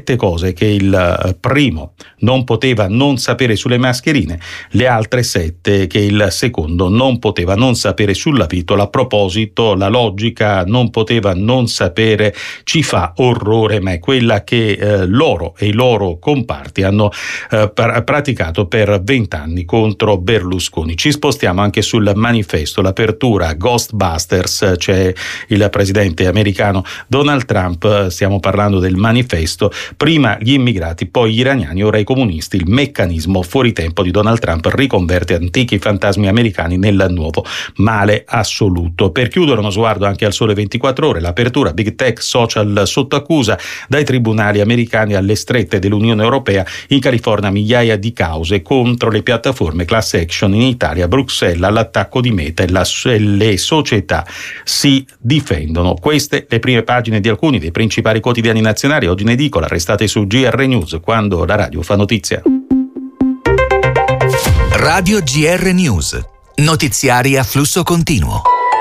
7 cose che il primo non poteva non sapere sulle mascherine, le altre 7 che il secondo non poteva non sapere sulla vitola. A proposito, la logica non poteva non sapere ci fa orrore, ma è quella che loro e i loro comparti hanno praticato per 20 anni contro Berlusconi. Ci spostiamo anche sul manifesto, l'apertura Ghostbusters, c'è il presidente americano Donald Trump, stiamo parlando del manifesto, prima gli immigrati, poi gli iraniani, ora i comunisti, il meccanismo fuori tempo di Donald Trump riconverte antichi fantasmi americani nel nuovo male assoluto. Per chiudere uno sguardo anche al Sole 24 Ore, l'apertura Big Tech Social sotto accusa, dai tribunali americani alle strette dell'Unione Europea, in California migliaia di cause contro le piattaforme, class action in Italia, Bruxelles all'attacco di Meta e le società si difendono. Queste le prime pagine di alcuni dei principali quotidiani nazionali oggi in edicola. Restate su GR News, quando la radio fa notizia. Radio GR News, notiziari a flusso continuo.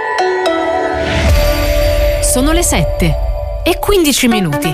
Sono le 7:15.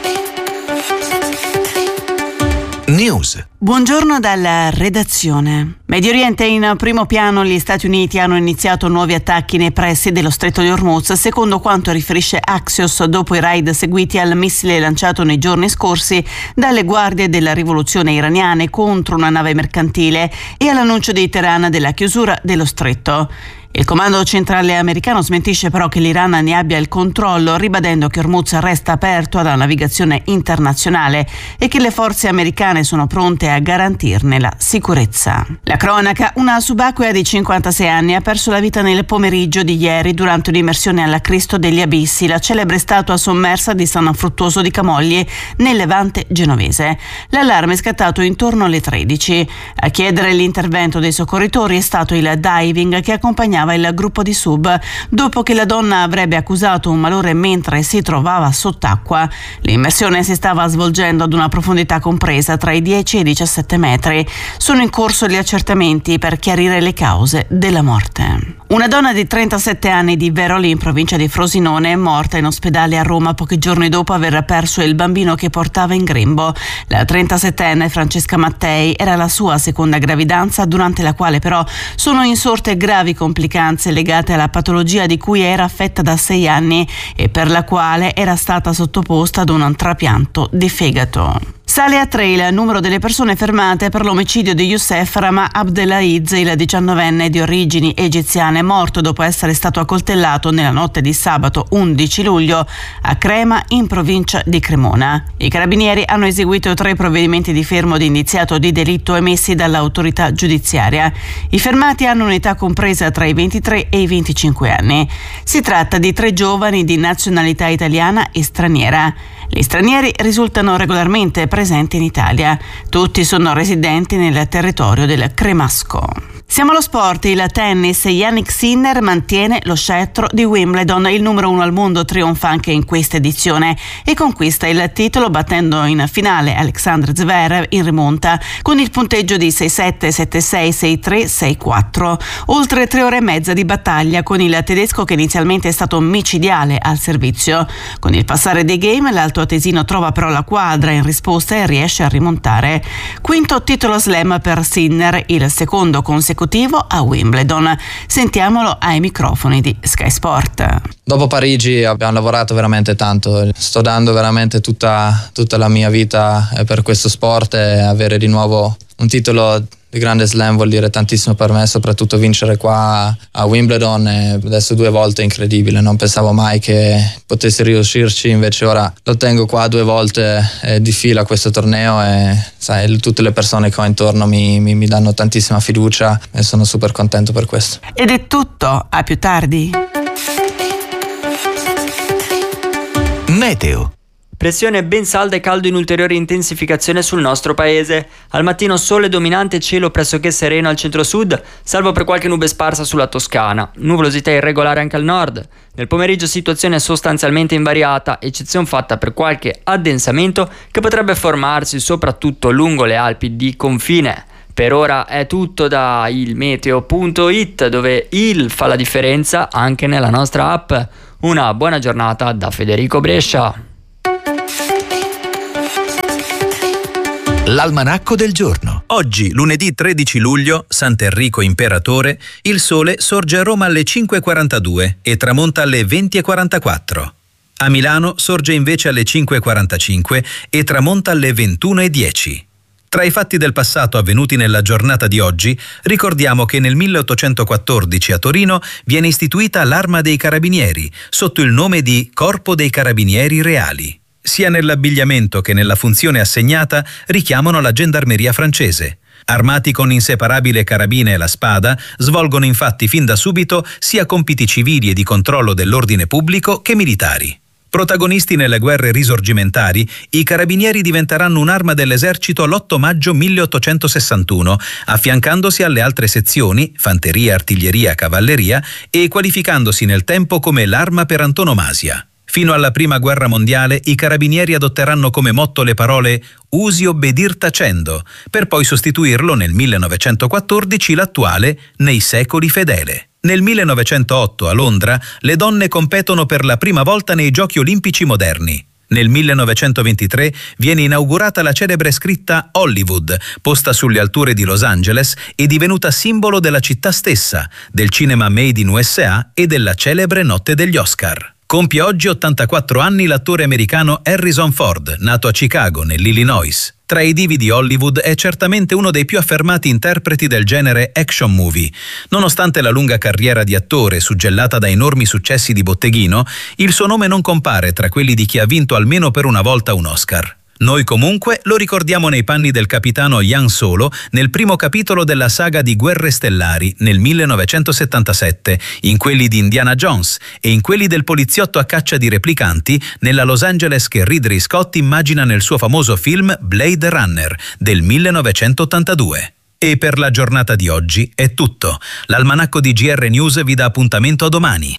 News. Buongiorno dalla redazione. Medio Oriente in primo piano. Gli Stati Uniti hanno iniziato nuovi attacchi nei pressi dello Stretto di Hormuz, secondo quanto riferisce Axios, dopo i raid seguiti al missile lanciato nei giorni scorsi dalle guardie della rivoluzione iraniane contro una nave mercantile e all'annuncio di Teheran della chiusura dello stretto. Il comando centrale americano smentisce però che l'Iran ne abbia il controllo, ribadendo che Hormuz resta aperto alla navigazione internazionale e che le forze americane sono pronte a garantirne la sicurezza. La cronaca: una subacquea di 56 anni ha perso la vita nel pomeriggio di ieri durante un'immersione alla Cristo degli Abissi, la celebre statua sommersa di San Fruttuoso di Camogli nel Levante genovese. L'allarme è scattato intorno alle 13. A chiedere l'intervento dei soccorritori è stato il diving che accompagnava il gruppo di sub, dopo che la donna avrebbe accusato un malore mentre si trovava sott'acqua. L'immersione si stava svolgendo ad una profondità compresa tra i 10 e i 17 metri. Sono in corso gli accertamenti per chiarire le cause della morte. Una donna di 37 anni di Veroli, in provincia di Frosinone, è morta in ospedale a Roma pochi giorni dopo aver perso il bambino che portava in grembo. La 37enne Francesca Mattei era la sua seconda gravidanza, durante la quale però sono insorte gravi complicanze legate alla patologia di cui era affetta da 6 anni e per la quale era stata sottoposta ad un trapianto di fegato. Sale a 3 il numero delle persone fermate per l'omicidio di Youssef Rama Abdelaziz, il 19enne di origini egiziane, morto dopo essere stato accoltellato nella notte di sabato 11 luglio a Crema, in provincia di Cremona. I carabinieri hanno eseguito 3 provvedimenti di fermo di indiziato di delitto emessi dall'autorità giudiziaria. I fermati hanno un'età compresa tra i 23 e i 25 anni. Si tratta di 3 giovani di nazionalità italiana e straniera. Gli stranieri risultano regolarmente presenti in Italia. Tutti sono residenti nel territorio del Cremasco. Siamo allo sport. Il tennis. Jannik Sinner mantiene lo scettro di Wimbledon. Il numero 1 al mondo trionfa anche in questa edizione e conquista il titolo battendo in finale Alexander Zverev in rimonta con il punteggio di 6-7, 7-6, 6-3, 6-4. Oltre 3 ore e mezza di battaglia con il tedesco, che inizialmente è stato micidiale al servizio. Con il passare dei game l'altoatesino trova però la quadra in risposta e riesce a rimontare. Quinto titolo slam per Sinner, il secondo consecutivo a Wimbledon. Sentiamolo ai microfoni di Sky Sport. Dopo Parigi abbiamo lavorato veramente tanto, sto dando veramente tutta la mia vita per questo sport, e avere di nuovo un titolo di grande slam vuol dire tantissimo per me, soprattutto vincere qua a Wimbledon, e adesso 2 volte è incredibile, non pensavo mai che potessi riuscirci, invece ora lo tengo qua 2 volte di fila questo torneo, e sai, tutte le persone che ho intorno mi danno tantissima fiducia e sono super contento per questo. Ed è tutto, a più tardi. Meteo. Pressione ben salda e caldo in ulteriore intensificazione sul nostro paese. Al mattino sole dominante, cielo pressoché sereno al centro-sud, salvo per qualche nube sparsa sulla Toscana. Nuvolosità irregolare anche al nord. Nel pomeriggio situazione sostanzialmente invariata, eccezione fatta per qualche addensamento che potrebbe formarsi soprattutto lungo le Alpi di confine. Per ora è tutto da ilmeteo.it, dove il fa la differenza anche nella nostra app. Una buona giornata da Federico Brescia. L'almanacco del giorno. Oggi, lunedì 13 luglio, Sant'Enrico Imperatore, il sole sorge a Roma alle 5:42 e tramonta alle 20:44. A Milano sorge invece alle 5:45 e tramonta alle 21:10. Tra i fatti del passato avvenuti nella giornata di oggi, ricordiamo che nel 1814 a Torino viene istituita l'Arma dei Carabinieri, sotto il nome di Corpo dei Carabinieri Reali. Sia nell'abbigliamento che nella funzione assegnata richiamano la gendarmeria francese. Armati con inseparabile carabina e la spada, svolgono infatti fin da subito sia compiti civili e di controllo dell'ordine pubblico che militari. Protagonisti nelle guerre risorgimentari, i carabinieri diventeranno un'arma dell'esercito l'8 maggio 1861, affiancandosi alle altre sezioni, fanteria, artiglieria, cavalleria, e qualificandosi nel tempo come l'arma per antonomasia. Fino alla Prima Guerra Mondiale i carabinieri adotteranno come motto le parole «Usi obbedir tacendo», per poi sostituirlo nel 1914 l'attuale «Nei secoli fedele». Nel 1908 a Londra le donne competono per la prima volta nei Giochi Olimpici moderni. Nel 1923 viene inaugurata la celebre scritta Hollywood, posta sulle alture di Los Angeles e divenuta simbolo della città stessa, del cinema made in USA e della celebre notte degli Oscar. Compie oggi 84 anni l'attore americano Harrison Ford, nato a Chicago, nell'Illinois. Tra i divi di Hollywood è certamente uno dei più affermati interpreti del genere action movie. Nonostante la lunga carriera di attore suggellata da enormi successi di botteghino, il suo nome non compare tra quelli di chi ha vinto almeno per una volta un Oscar. Noi comunque lo ricordiamo nei panni del capitano Han Solo nel primo capitolo della saga di Guerre Stellari nel 1977, in quelli di Indiana Jones e in quelli del poliziotto a caccia di replicanti nella Los Angeles che Ridley Scott immagina nel suo famoso film Blade Runner del 1982. E per la giornata di oggi è tutto. L'almanacco di GR News vi dà appuntamento a domani.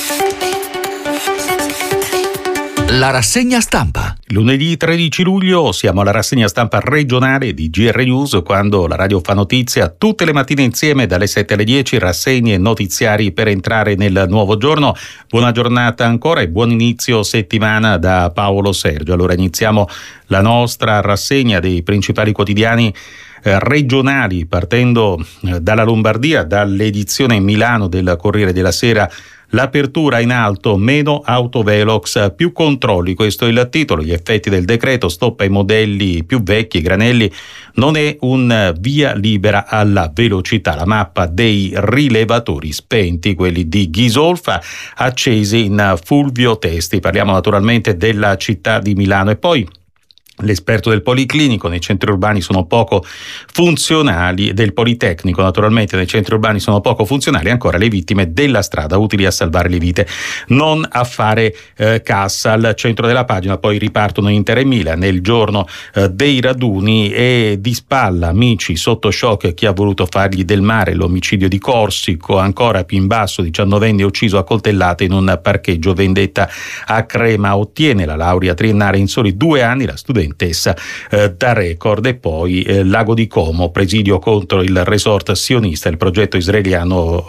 La rassegna stampa. Lunedì 13 luglio siamo alla rassegna stampa regionale di GR News, quando la radio fa notizia tutte le mattine insieme dalle 7 alle 10, rassegne notiziari per entrare nel nuovo giorno. Buona giornata ancora e buon inizio settimana da Paolo Sergio. Allora iniziamo la nostra rassegna dei principali quotidiani regionali, partendo dalla Lombardia, dall'edizione Milano del Corriere della Sera. L'apertura in alto, meno autovelox, più controlli, questo è il titolo. Gli effetti del decreto, stop ai modelli più vecchi, granelli, non è un via libera alla velocità. La mappa dei rilevatori spenti, quelli di Ghisolfa, accesi in Fulvio Testi. Parliamo naturalmente della città di Milano. E poi l'esperto del Policlinico: nei centri urbani sono poco funzionali, del Politecnico naturalmente, nei centri urbani sono poco funzionali ancora le vittime della strada, utili a salvare le vite, non a fare cassa. Al centro della pagina poi ripartono Inter e Milan nel giorno dei raduni, e di spalla amici sotto shock chi ha voluto fargli del mare, l'omicidio di Corsico. Ancora più in basso, 19enne ucciso a coltellate in un parcheggio, vendetta a Crema, ottiene la laurea triennale in soli 2 anni la studentessa da record. E poi Lago di Como, presidio contro il resort sionista, il progetto israeliano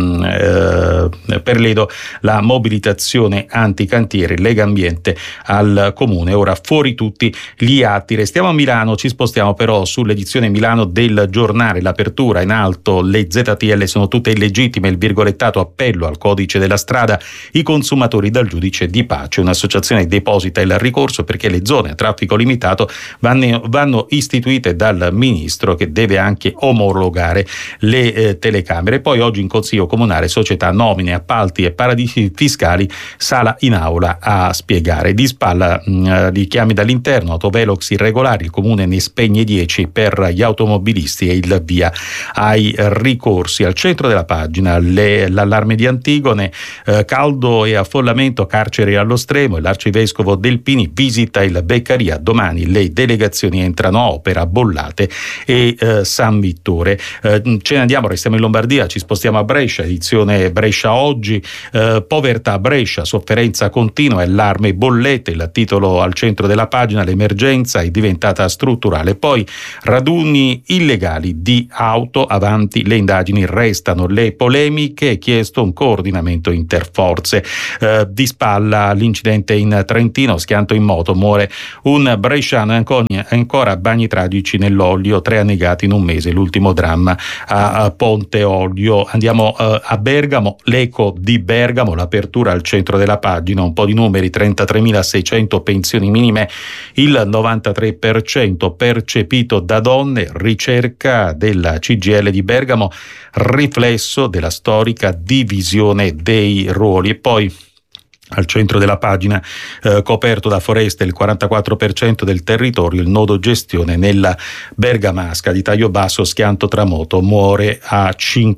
per l'Edo, la mobilitazione anticantieri, Lega Ambiente al comune. Ora fuori tutti gli atti. Restiamo a Milano, ci spostiamo però sull'edizione Milano del giornale. L'apertura in alto, le ZTL sono tutte illegittime, il virgolettato appello al codice della strada, i consumatori dal giudice di pace. Un'associazione deposita il ricorso perché le zone a traffico limitato vanno istituite dal ministro, che deve anche omologare le telecamere. Poi oggi in Consiglio Comunale società, nomine, appalti e paradisi fiscali, sala in aula a spiegare. Di spalla richiami dall'interno, autovelox irregolari, il comune ne spegne 10 per gli automobilisti e il via ai ricorsi. Al centro della pagina l'allarme di Antigone, caldo e affollamento, carcere allo stremo, e l'arcivescovo Delpini visita il Beccaria. Domani le delegazioni entrano a opera, Bollate e San Vittore. Ce ne andiamo, restiamo in Lombardia, ci spostiamo a Brescia, edizione Brescia oggi. Povertà a Brescia, sofferenza continua, allarme bollette, il titolo al centro della pagina. L'emergenza è diventata strutturale. Poi raduni illegali di auto, avanti le indagini, restano le polemiche, chiesto un coordinamento interforze. Di spalla l'incidente in Trentino, schianto in moto, muore un bresciano ancora bagni tragici nell'olio, 3 annegati in un mese, l'ultimo dramma a Ponte Olio. Andiamo a Bergamo, l'Eco di Bergamo, l'apertura al centro della pagina, un po' di numeri: 33.600 pensioni minime, il 93% percepito da donne, ricerca della CGIL di Bergamo, riflesso della storica divisione dei ruoli. E poi al centro della pagina, coperto da foreste il 44% del territorio, il nodo gestione nella bergamasca di taglio basso, schianto Tramoto, muore a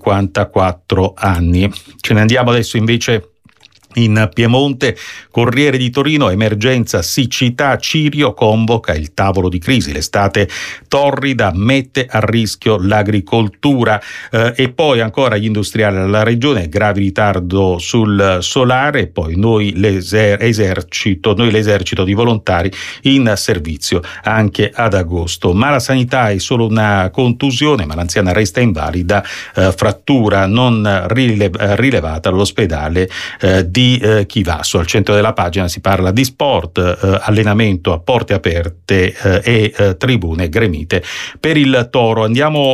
54 anni. Ce ne andiamo adesso invece in Piemonte. Corriere di Torino, emergenza siccità, Cirio convoca il tavolo di crisi, l'estate torrida mette a rischio l'agricoltura. E poi ancora gli industriali alla regione, gravi ritardo sul solare, e poi noi l'esercito di volontari in servizio anche ad agosto. Ma la sanità è solo una contusione, ma l'anziana resta invalida, frattura non rilevata all'ospedale di Chivasso. Al centro della pagina si parla di sport, allenamento a porte aperte e tribune gremite per il Toro. Andiamo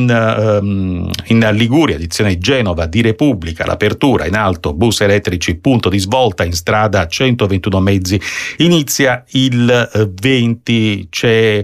in Liguria, edizione Genova di Repubblica, l'apertura in alto, bus elettrici, punto di svolta in strada, 121 mezzi, inizia il 20, c'è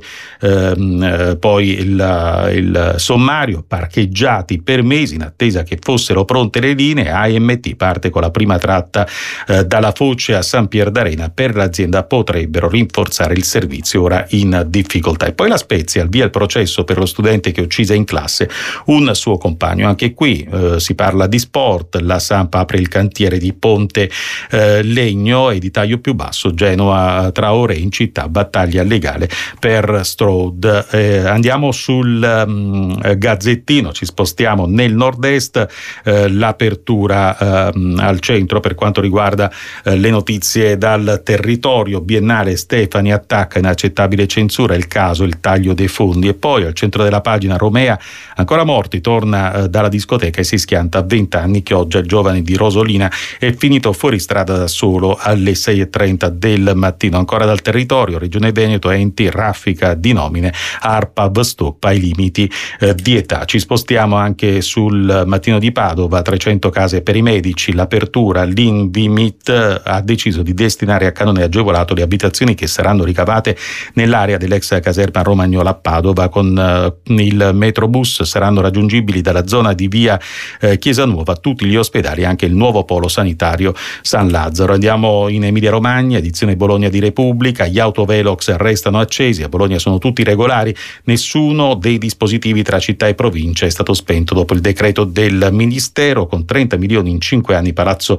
poi il sommario, parcheggiati per mesi in attesa che fossero pronte le linee. AMT parte con la prima tratta dalla Foce a San Pier d'Arena, per l'azienda potrebbero rinforzare il servizio ora in difficoltà. E poi La Spezia, al via il processo per lo studente che uccise in classe un suo compagno. Anche qui si parla di sport, la Samp apre il cantiere di Ponte Legno, e di taglio più basso Genoa Traoré in città, battaglia legale per Strode. Andiamo sul Gazzettino, ci spostiamo nel nord-est, l'apertura al centro per quanto riguarda le notizie dal territorio. Biennale, Stefani attacca inaccettabile censura, il caso il taglio dei fondi. E poi al centro della pagina Romea, ancora morti, torna dalla discoteca e si schianta a 20 anni, Chioggia, il giovane di Rosolina è finito fuori strada da solo alle 6:30 del mattino. Ancora dal territorio, Regione Veneto, enti raffica di nomine, ARPAV stoppa i limiti di età. Ci spostiamo anche sul Mattino di Padova, 300 case per i medici, l'apertura, l'Invimit ha deciso di destinare a canone agevolato le abitazioni che saranno ricavate nell'area dell'ex caserma Romagnola a Padova. Con il metrobus saranno raggiungibili dalla zona di via Chiesa Nuova tutti gli ospedali, anche il nuovo polo sanitario San Lazzaro. Andiamo in Emilia Romagna, edizione Bologna di Repubblica, gli autovelox restano accesi, a Bologna sono tutti regolari, nessuno dei dispositivi tra città e provincia è stato spento dopo il decreto del Ministero. Con 30 milioni in 5 anni, Palazzo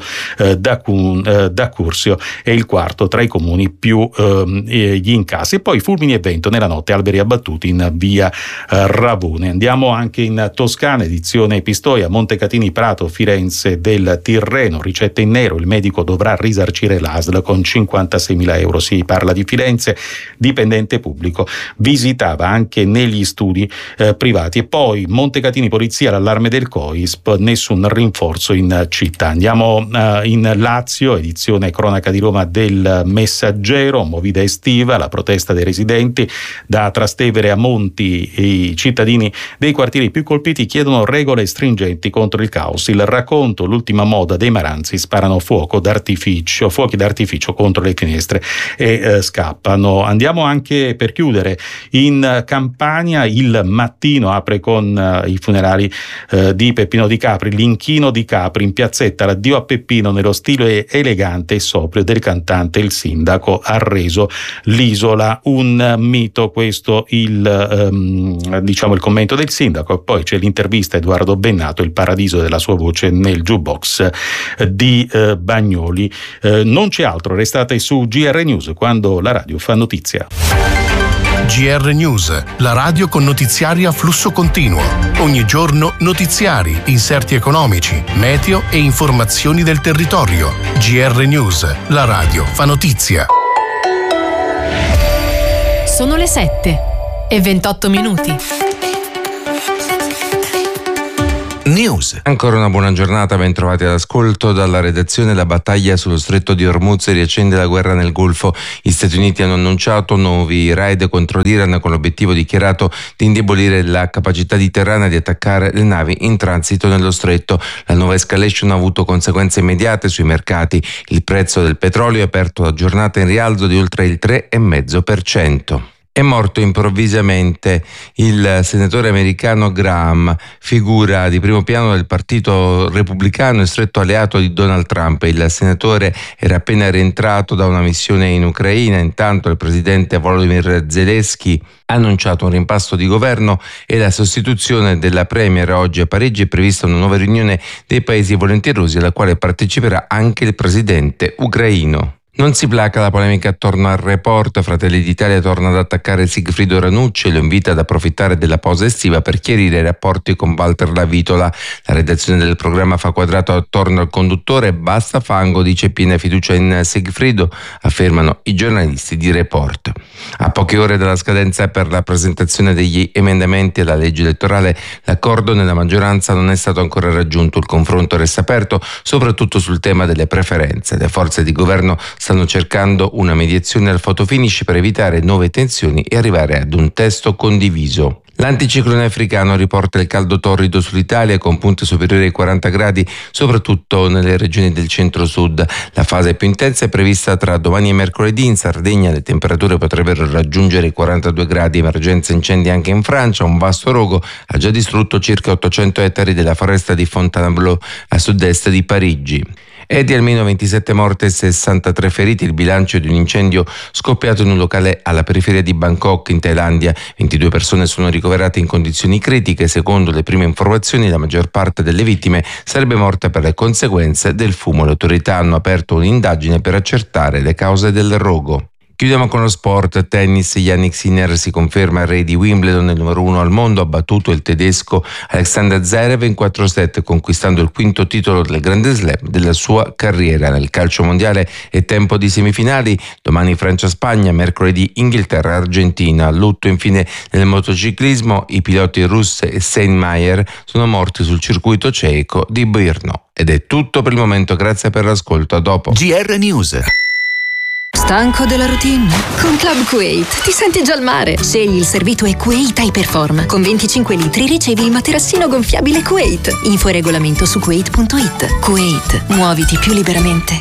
da Curzio è il quarto tra i comuni più gli incassi. E poi fulmini e vento nella notte, alberi abbattuti in via Ravone. Andiamo anche in Toscana, edizione Pistoia, Montecatini Prato, Firenze del Tirreno, ricette in nero, il medico dovrà risarcire l'ASL con 56.000 euro. Si parla di Firenze, dipendente pubblico visitava anche negli studi privati. E poi Montecatini, polizia, l'allarme del COISP, nessun rinforzo in città. Andiamo in Lazio, edizione cronaca di Roma del Messaggero, movida estiva, la protesta dei residenti. Da Trastevere a Monti, i cittadini dei quartieri più colpiti chiedono regole stringenti contro il caos. Il racconto, l'ultima moda dei Maranzi, sparano fuochi d'artificio contro le finestre e scappano. Andiamo anche, per chiudere, in Campania. Il Mattino apre con i funerali di Peppino Di Capri, l'inchino Di Capri in piazzetta, l'addio a Peppino nello stile elegante e sobrio del cantante. Il sindaco ha reso l'isola un mito. Questo il commento del sindaco. E poi c'è l'intervista a Edoardo Bennato, il paradiso della sua voce nel jukebox di Bagnoli. Non c'è altro, restate su GR News, quando la radio fa notizia. GR News, la radio con notiziari a flusso continuo. Ogni giorno notiziari, inserti economici, meteo e informazioni del territorio. GR News, la radio fa notizia. Sono le 7:28. News. Ancora una buona giornata, ben trovati all'ascolto. Dalla redazione: la battaglia sullo stretto di Hormuz riaccende la guerra nel Golfo. Gli Stati Uniti hanno annunciato nuovi raid contro l'Iran con l'obiettivo dichiarato di indebolire la capacità di Teheran di attaccare le navi in transito nello stretto. La nuova escalation ha avuto conseguenze immediate sui mercati. Il prezzo del petrolio è aperto la giornata in rialzo di oltre il 3,5%. È morto improvvisamente il senatore americano Graham, figura di primo piano del partito repubblicano e stretto alleato di Donald Trump. Il senatore era appena rientrato da una missione in Ucraina. Intanto il presidente Volodymyr Zelensky ha annunciato un rimpasto di governo e la sostituzione della premier. Oggi a Parigi è prevista una nuova riunione dei paesi volenterosi alla quale parteciperà anche il presidente ucraino. Non si placa la polemica attorno al report. Fratelli d'Italia torna ad attaccare Sigfrido Ranucci e lo invita ad approfittare della pausa estiva per chiarire i rapporti con Walter Lavitola. La redazione del programma fa quadrato attorno al conduttore. Basta fango, dice, piena fiducia in Sigfrido, affermano i giornalisti di Report. A poche ore dalla scadenza per la presentazione degli emendamenti alla legge elettorale, l'accordo nella maggioranza non è stato ancora raggiunto. Il confronto resta aperto, soprattutto sul tema delle preferenze. Le forze di governo stanno cercando una mediazione al fotofinish per evitare nuove tensioni e arrivare ad un testo condiviso. L'anticiclone africano riporta il caldo torrido sull'Italia con punte superiori ai 40 gradi, soprattutto nelle regioni del centro-sud. La fase più intensa è prevista tra domani e mercoledì. In Sardegna le temperature potrebbero raggiungere i 42 gradi. Emergenza incendi anche in Francia. Un vasto rogo ha già distrutto circa 800 ettari della foresta di Fontainebleau a sud-est di Parigi. È di almeno 27 morti e 63 feriti il bilancio di un incendio scoppiato in un locale alla periferia di Bangkok in Thailandia. 22 persone sono ricoverate in condizioni critiche. Secondo le prime informazioni, la maggior parte delle vittime sarebbe morta per le conseguenze del fumo. Le autorità hanno aperto un'indagine per accertare le cause del rogo. Chiudiamo con lo sport. Tennis. Jannik Sinner si conferma il re di Wimbledon, il numero 1 al mondo. Ha battuto il tedesco Alexander Zverev in 4-7, conquistando il quinto titolo del Grande Slam della sua carriera. Nel calcio mondiale è tempo di semifinali. Domani Francia-Spagna, mercoledì Inghilterra-Argentina. Lutto infine nel motociclismo. I piloti Russ e Steinmeier sono morti sul circuito ceco di Brno. Ed è tutto per il momento, grazie per l'ascolto, a dopo. GR News. Stanco della routine? Con Club Kuwait ti senti già al mare. Scegli il servito e Kuwait Hyperform. Con 25 litri ricevi il materassino gonfiabile Kuwait. Info e regolamento su kuwait.it. Kuwait, muoviti più liberamente.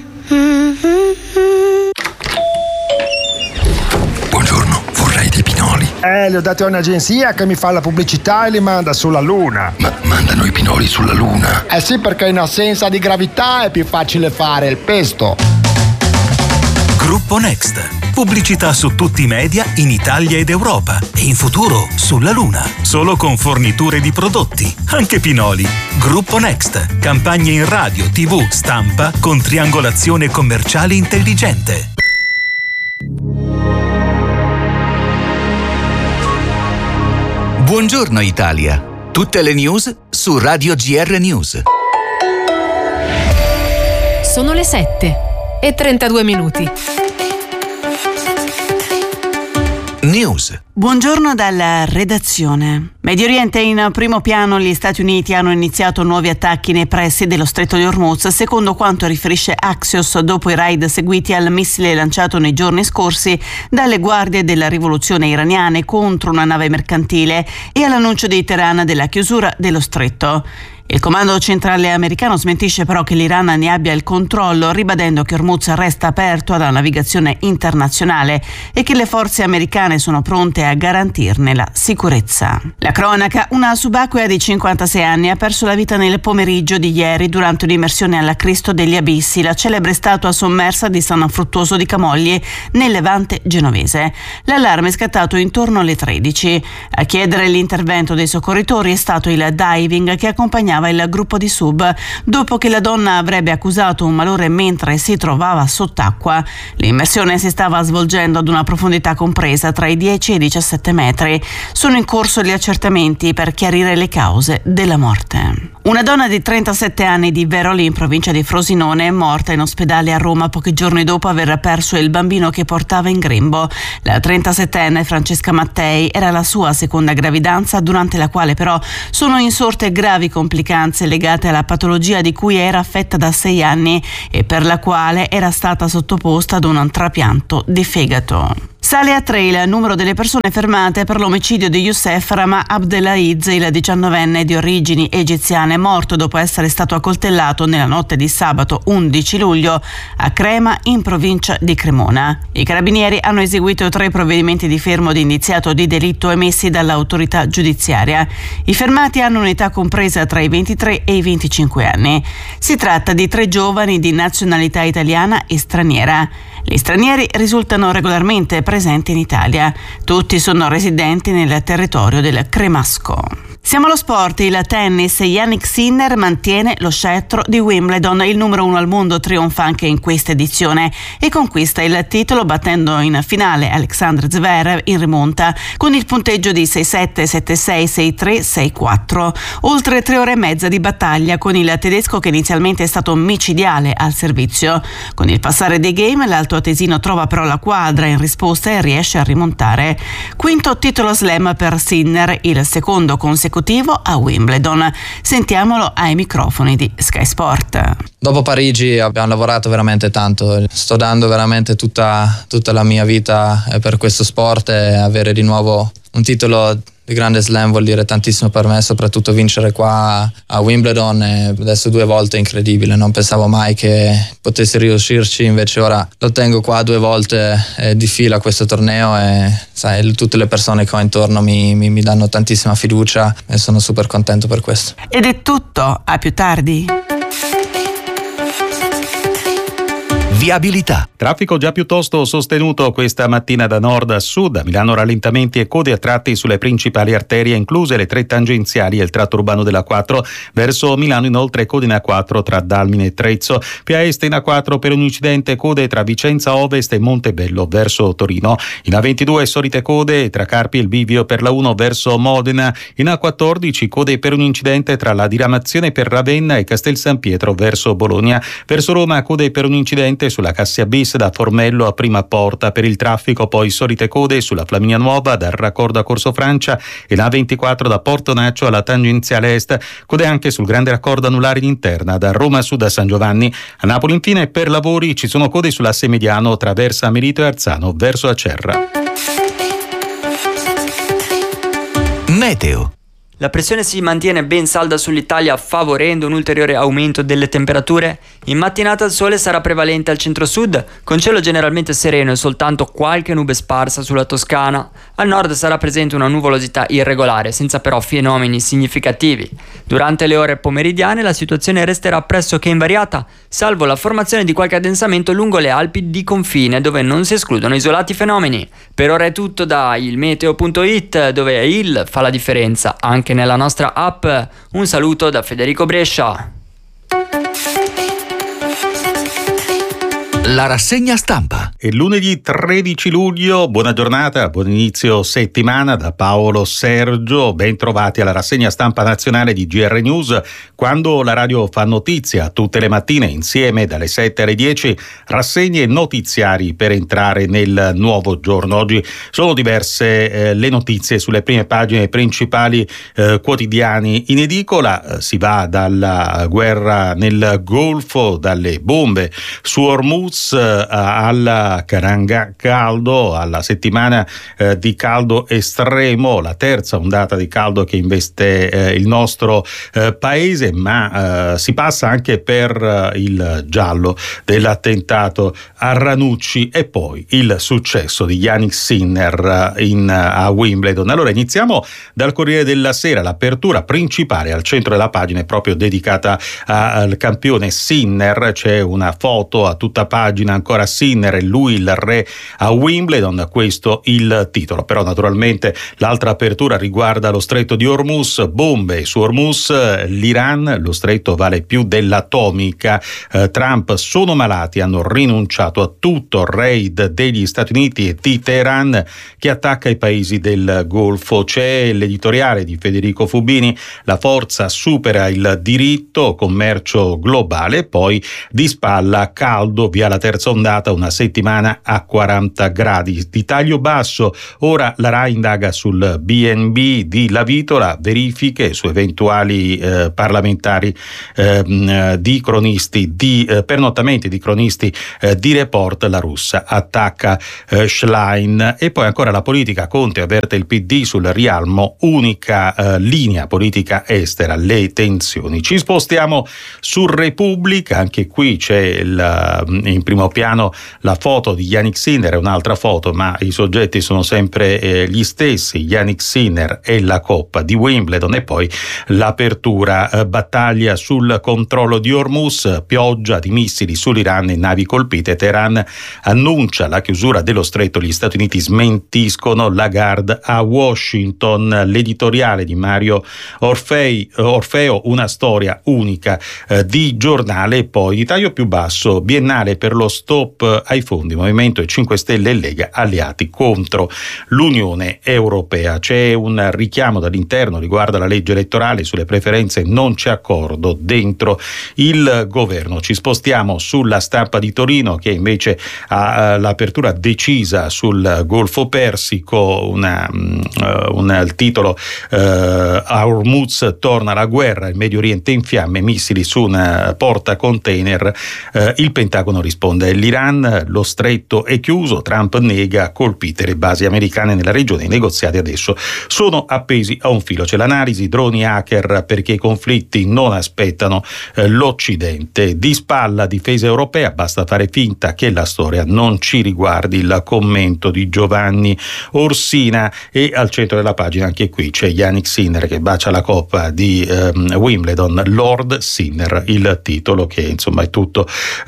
Buongiorno, vorrei dei pinoli. Li ho dati a un'agenzia che mi fa la pubblicità e li manda sulla Luna. Ma mandano i pinoli sulla Luna? Eh sì, perché in assenza di gravità è più facile fare il pesto. Gruppo Next. Pubblicità su tutti i media in Italia ed Europa e in futuro sulla Luna. Solo con forniture di prodotti, anche pinoli. Gruppo Next. Campagne in radio, TV, stampa con triangolazione commerciale intelligente. Buongiorno Italia. Tutte le news su Radio GR News. Sono le 7:32. News. Buongiorno dalla redazione. Medio Oriente in primo piano. Gli Stati Uniti hanno iniziato nuovi attacchi nei pressi dello stretto di Hormuz, secondo quanto riferisce Axios, dopo i raid seguiti al missile lanciato nei giorni scorsi dalle guardie della rivoluzione iraniane contro una nave mercantile e all'annuncio di Teheran della chiusura dello stretto. Il comando centrale americano smentisce però che l'Iran ne abbia il controllo, ribadendo che Hormuz resta aperto alla navigazione internazionale e che le forze americane sono pronte a garantirne la sicurezza. La cronaca: una subacquea di 56 anni ha perso la vita nel pomeriggio di ieri durante un'immersione alla Cristo degli Abissi, la celebre statua sommersa di San Fruttuoso di Camogli nel Levante genovese. L'allarme è scattato intorno alle 13. A chiedere l'intervento dei soccorritori è stato il diving che accompagnava accompagnava il gruppo di sub dopo che la donna avrebbe accusato un malore mentre si trovava sott'acqua. L'immersione si stava svolgendo ad una profondità compresa tra i 10 e i 17 metri. Sono in corso gli accertamenti per chiarire le cause della morte. Una donna di 37 anni di Veroli, in provincia di Frosinone, è morta in ospedale a Roma pochi giorni dopo aver perso il bambino che portava in grembo. La 37enne Francesca Mattei era la sua seconda gravidanza, durante la quale però sono insorte gravi complicanze legate alla patologia di cui era affetta da 6 anni e per la quale era stata sottoposta ad un trapianto di fegato. Sale a 3 il numero delle persone fermate per l'omicidio di Youssef Rama Abdelaziz, il 19enne di origini egiziane, morto dopo essere stato accoltellato nella notte di sabato 11 luglio a Crema, in provincia di Cremona. I carabinieri hanno eseguito 3 provvedimenti di fermo di indiziato di delitto emessi dall'autorità giudiziaria. I fermati hanno un'età compresa tra i 23 e i 25 anni. Si tratta di 3 giovani di nazionalità italiana e straniera. Gli stranieri risultano regolarmente presenti in Italia. Tutti sono residenti nel territorio del Cremasco. Siamo allo sport. Il tennis. Jannik Sinner mantiene lo scettro di Wimbledon. Il numero 1 al mondo trionfa anche in questa edizione e conquista il titolo battendo in finale Alexander Zverev in rimonta con il punteggio di 6-7, 7-6, 6-3, 6-4. Oltre 3 ore e mezza di battaglia con il tedesco, che inizialmente è stato micidiale al servizio. Con il passare dei game l'altoatesino trova però la quadra in risposta e riesce a rimontare. Quinto titolo slam per Sinner, il secondo consecutivo a Wimbledon. Sentiamolo ai microfoni di Sky Sport. Dopo Parigi abbiamo lavorato veramente tanto, sto dando veramente tutta la mia vita per questo sport, e avere di nuovo un titolo di grande slam vuol dire tantissimo per me, soprattutto vincere qua a Wimbledon, e adesso 2 volte è incredibile, non pensavo mai che potessi riuscirci, invece ora lo tengo qua 2 volte di fila questo torneo, e sai, tutte le persone che ho intorno mi danno tantissima fiducia e sono super contento per questo. Ed è tutto, a più tardi. Viabilità. Traffico già piuttosto sostenuto questa mattina da nord a sud. A Milano rallentamenti e code a tratti sulle principali arterie, incluse le 3 tangenziali e il tratto urbano della 4. Verso Milano inoltre code in A4 tra Dalmine e Trezzo. Più a est in A4 per un incidente, code tra Vicenza Ovest e Montebello verso Torino. In A22 solite code tra Carpi e il bivio per la 1 verso Modena. In A14 code per un incidente tra la diramazione per Ravenna e Castel San Pietro verso Bologna. Verso Roma code per un incidente sulla Cassia Bis da Formello a Prima Porta. Per il traffico poi solite code sulla Flaminia Nuova dal raccordo a Corso Francia e la 24 da Porto Naccio alla tangenziale est. Code anche sul grande raccordo anulare in interna da Roma Sud a San Giovanni. A Napoli infine per lavori ci sono code sull'asse mediano tra Versa Merito e Arzano verso Acerra. Meteo. La pressione si mantiene ben salda sull'Italia, favorendo un ulteriore aumento delle temperature. In mattinata il sole sarà prevalente al centro-sud, con cielo generalmente sereno e soltanto qualche nube sparsa sulla Toscana. Al nord sarà presente una nuvolosità irregolare, senza però fenomeni significativi. Durante le ore pomeridiane la situazione resterà pressoché invariata, salvo la formazione di qualche addensamento lungo le Alpi di confine, dove non si escludono isolati fenomeni. Per ora è tutto da ilmeteo.it, dove il fa la differenza anche nella nostra app. Un saluto da Federico Brescia. La rassegna stampa. È lunedì 13 luglio, buona giornata, buon inizio settimana da Paolo Sergio, ben trovati alla rassegna stampa nazionale di GR News, quando la radio fa notizia tutte le mattine insieme dalle 7 alle 10, rassegne notiziari per entrare nel nuovo giorno. Oggi sono diverse le notizie sulle prime pagine principali quotidiani in edicola. Si va dalla guerra nel Golfo, dalle bombe su Hormuz, alla caranga caldo, alla settimana di caldo estremo, la terza ondata di caldo che investe il nostro paese, ma si passa anche per il giallo dell'attentato a Ranucci e poi il successo di Jannik Sinner a Wimbledon. Allora iniziamo dal Corriere della Sera, l'apertura principale al centro della pagina è proprio dedicata al campione Sinner, c'è una foto a tutta pagina pagina ancora Sinner, lui il re a Wimbledon, questo il titolo. Però naturalmente l'altra apertura riguarda lo stretto di Hormuz, bombe su Hormuz, l'Iran, lo stretto vale più dell'atomica, Trump sono malati, hanno rinunciato a tutto, raid degli Stati Uniti e di Teheran che attacca i paesi del Golfo. C'è l'editoriale di Federico Fubini, la forza supera il diritto, commercio globale, poi di spalla caldo via la terza ondata, una settimana a 40 gradi. Di taglio basso, ora la RAI indaga sul BNB di Lavitola, verifiche su eventuali parlamentari di cronisti, di pernottamenti di cronisti di Report, la russa attacca Schlein. E poi ancora la politica, Conte avverte il PD sul rialmo, unica linea politica estera, le tensioni. Ci spostiamo su Repubblica, anche qui c'è in primo piano la foto di Jannik Sinner, un'altra foto ma i soggetti sono sempre gli stessi, Jannik Sinner e la Coppa di Wimbledon. E poi l'apertura, battaglia sul controllo di Hormuz, pioggia di missili sull'Iran e navi colpite, Teheran annuncia la chiusura dello stretto, gli Stati Uniti smentiscono, Lagarde a Washington. L'editoriale di Mario Orfeo, una storia unica di giornale. E poi di taglio più basso, biennale per lo stop ai fondi, Movimento 5 Stelle e Lega alleati contro l'Unione Europea. C'è un richiamo dall'interno, riguarda la legge elettorale, sulle preferenze non c'è accordo dentro il governo. Ci spostiamo sulla Stampa di Torino, che invece ha l'apertura decisa sul Golfo Persico, il titolo a Hormuz torna la guerra, il Medio Oriente in fiamme, missili su una porta container, il Pentagono risponde, l'Iran, lo stretto è chiuso, Trump nega, colpite le basi americane nella regione, i negoziati adesso sono appesi a un filo. C'è l'analisi, droni hacker perché i conflitti non aspettano l'Occidente, di spalla difesa europea, basta fare finta che la storia non ci riguardi, il commento di Giovanni Orsina. E al centro della pagina anche qui c'è Jannik Sinner che bacia la Coppa di Wimbledon, Lord Sinner, il titolo che insomma è tutto,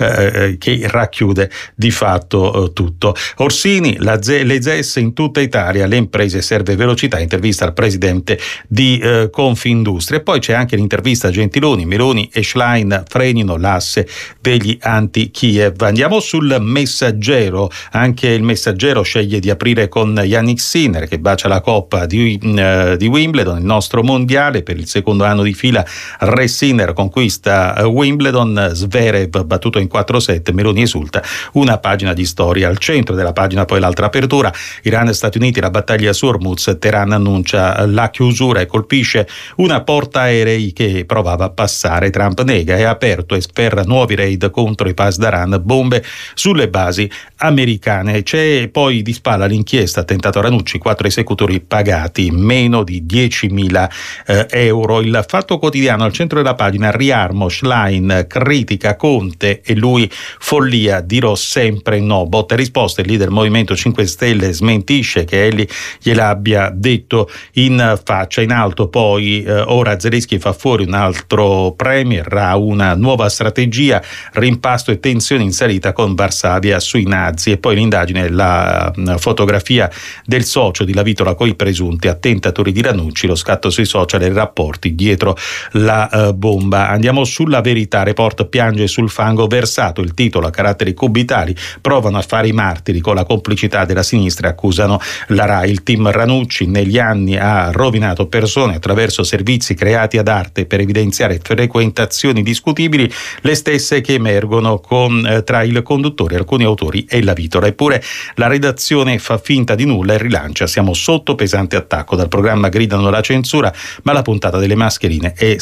che racchiude di fatto tutto. Orsini, le ZES in tutta Italia, le imprese serve velocità, intervista al presidente di Confindustria. E poi c'è anche l'intervista a Gentiloni, Meloni e Schlein frenino l'asse degli anti-Kiev. Andiamo sul Messaggero, anche il Messaggero sceglie di aprire con Jannik Sinner che bacia la Coppa di Wimbledon, il nostro mondiale per il secondo anno di fila, Re Sinner conquista Wimbledon, Zverev battuto in 4-7, Meloni esulta, una pagina di storia. Al centro della pagina poi l'altra apertura, Iran e Stati Uniti, la battaglia su Hormuz, Teheran annuncia la chiusura e colpisce una portaerei che provava a passare, Trump nega, è aperto e sferra nuovi raid contro i Pasdaran, bombe sulle basi americane. C'è poi di spalla l'inchiesta, attentato a Ranucci, 4 esecutori pagati meno di 10.000 euro. Il Fatto Quotidiano, al centro della pagina, riarmo, Schlein critica Conte e lui follia, dirò sempre no, botta e risposta, il leader Movimento 5 Stelle smentisce che egli gliel'abbia detto in faccia. In alto poi ora Zelensky fa fuori un altro premier, ha una nuova strategia, rimpasto e tensione in salita con Varsavia sui nazi. E poi l'indagine, la fotografia del socio di Lavitola coi presunti attentatori di Ranucci, lo scatto sui social e i rapporti dietro la bomba. Andiamo sulla Verità, Report piange sul fango versato, il titolo a caratteri cubitali, provano a fare i martiri con la complicità della sinistra, accusano la RAI. Il team Ranucci negli anni ha rovinato persone attraverso servizi creati ad arte per evidenziare frequentazioni discutibili, le stesse che emergono tra il conduttore, alcuni autori e Lavitola. Eppure la redazione fa finta di nulla e rilancia, siamo sotto pesante attacco, dal programma gridano la censura, ma la puntata delle mascherine è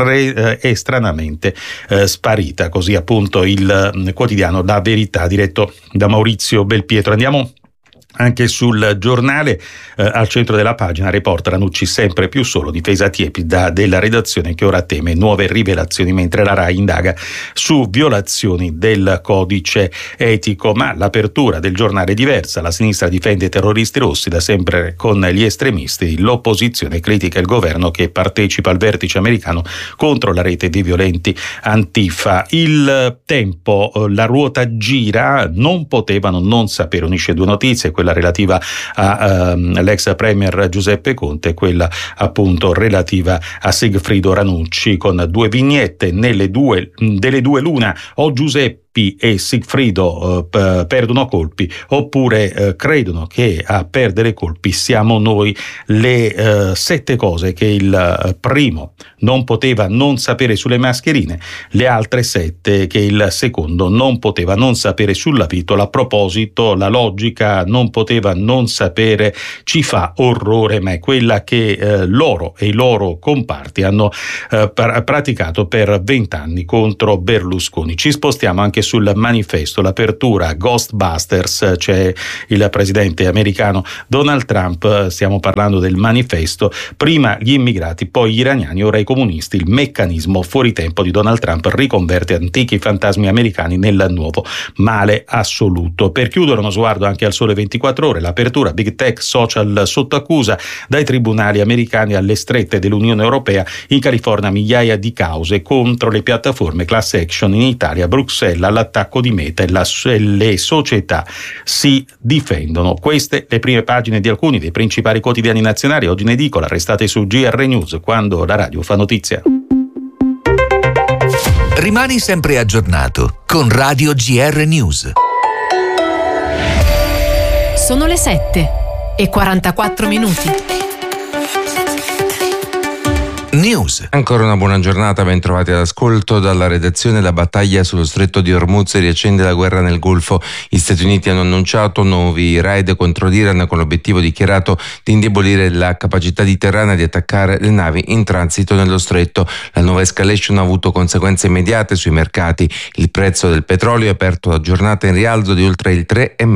stranamente sparita. Così appunto il quotidiano La Verità, diretto da Maurizio Belpietro. Andiamo Anche sul giornale, al centro della pagina, Report Ranucci sempre più solo, difesa tiepida della redazione che ora teme nuove rivelazioni mentre la RAI indaga su violazioni del codice etico. Ma l'apertura del giornale è diversa, la sinistra difende i terroristi rossi, da sempre con gli estremisti, l'opposizione critica il governo che partecipa al vertice americano contro la rete di violenti Antifa. Il Tempo, la ruota gira, non potevano non sapere, unisce due notizie, quella relativa all'ex premier Giuseppe Conte e quella appunto relativa a Sigfrido Ranucci, con due vignette, delle due l'una: o Giuseppe e Sigfrido perdono colpi, oppure credono che a perdere colpi siamo noi. Le 7 cose che il primo non poteva non sapere sulle mascherine, le altre 7 che il secondo non poteva non sapere sulla vitola. A proposito, la logica non poteva non sapere ci fa orrore, ma è quella che loro e i loro comparti hanno praticato per 20 anni contro Berlusconi. Ci spostiamo anche sul Manifesto, l'apertura Ghostbusters, c'è il presidente americano Donald Trump, stiamo parlando del Manifesto, prima gli immigrati, poi gli iraniani, ora i comunisti, il meccanismo fuori tempo di Donald Trump riconverte antichi fantasmi americani nel nuovo male assoluto. Per chiudere uno sguardo anche al Sole 24 Ore, l'apertura Big Tech Social sotto accusa, dai tribunali americani alle strette dell'Unione Europea, in California migliaia di cause contro le piattaforme, class action in Italia, Bruxelles all'attacco di Meta e le società si difendono. Queste le prime pagine di alcuni dei principali quotidiani nazionali oggi in edicola. Restate su GR News, quando la radio fa notizia. Rimani sempre aggiornato con Radio GR News. Sono le 7:44. News. Ancora una buona giornata, ben trovati all'ascolto. Dalla redazione: la battaglia sullo stretto di Hormuz riaccende la guerra nel Golfo. Gli Stati Uniti hanno annunciato nuovi raid contro l'Iran con l'obiettivo dichiarato di indebolire la capacità di Teheran di attaccare le navi in transito nello stretto. La nuova escalation ha avuto conseguenze immediate sui mercati. Il prezzo del petrolio è aperto la giornata in rialzo di oltre il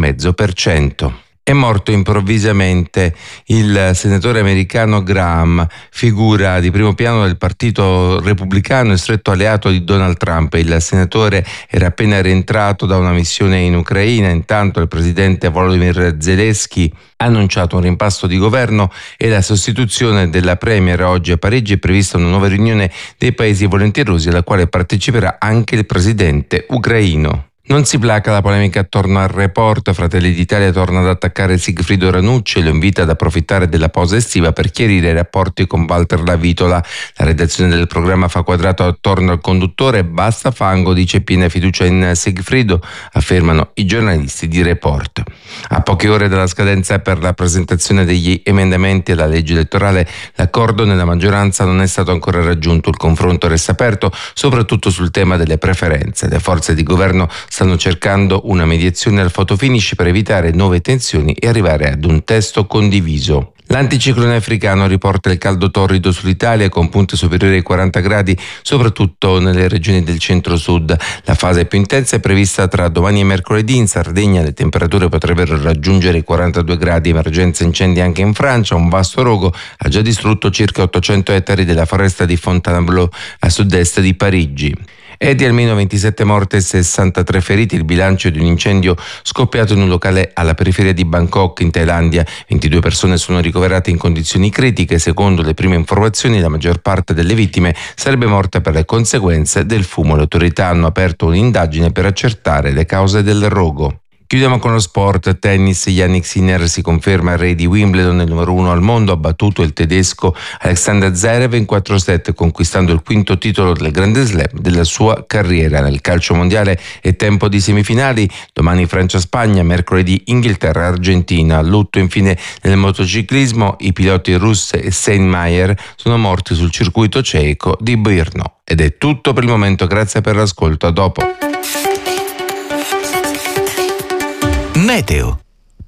3,5%. È morto improvvisamente il senatore americano Graham, figura di primo piano del partito repubblicano e stretto alleato di Donald Trump. Il senatore era appena rientrato da una missione in Ucraina. Intanto il presidente Volodymyr Zelensky ha annunciato un rimpasto di governo e la sostituzione della premier. Oggi a Parigi è prevista una nuova riunione dei paesi volentierosi alla quale parteciperà anche il presidente ucraino. Non si placa la polemica attorno al report. Fratelli d'Italia torna ad attaccare Sigfrido Ranucci e lo invita ad approfittare della pausa estiva per chiarire i rapporti con Walter Lavitola. La redazione del programma fa quadrato attorno al conduttore. Basta fango, dice, piena fiducia in Sigfrido, affermano i giornalisti di Report. A poche ore dalla scadenza per la presentazione degli emendamenti alla legge elettorale, l'accordo nella maggioranza non è stato ancora raggiunto. Il confronto resta aperto, soprattutto sul tema delle preferenze. Le forze di governo stanno cercando una mediazione al fotofinish per evitare nuove tensioni e arrivare ad un testo condiviso. L'anticiclone africano riporta il caldo torrido sull'Italia con punte superiori ai 40 gradi, soprattutto nelle regioni del centro-sud. La fase più intensa è prevista tra domani e mercoledì. In Sardegna le temperature potrebbero raggiungere i 42 gradi. Emergenza incendi anche in Francia. Un vasto rogo ha già distrutto circa 800 ettari della foresta di Fontainebleau a sud-est di Parigi. È di almeno 27 morti e 63 feriti il bilancio di un incendio scoppiato in un locale alla periferia di Bangkok in Thailandia. 22 persone sono ricoverate in condizioni critiche. Secondo le prime informazioni, la maggior parte delle vittime sarebbe morta per le conseguenze del fumo. Le autorità hanno aperto un'indagine per accertare le cause del rogo. Chiudiamo con lo sport. Tennis. Jannik Sinner si conferma il re di Wimbledon, il numero 1 al mondo. Ha battuto il tedesco Alexander Zverev in 4 set, conquistando il 5° titolo del Grande Slam della sua carriera. Nel calcio mondiale è tempo di semifinali. Domani Francia-Spagna, mercoledì Inghilterra-Argentina. Lutto infine nel motociclismo. I piloti Russ e Steinmeier sono morti sul circuito ceco di Brno. Ed è tutto per il momento, grazie per l'ascolto, a dopo. Meteo.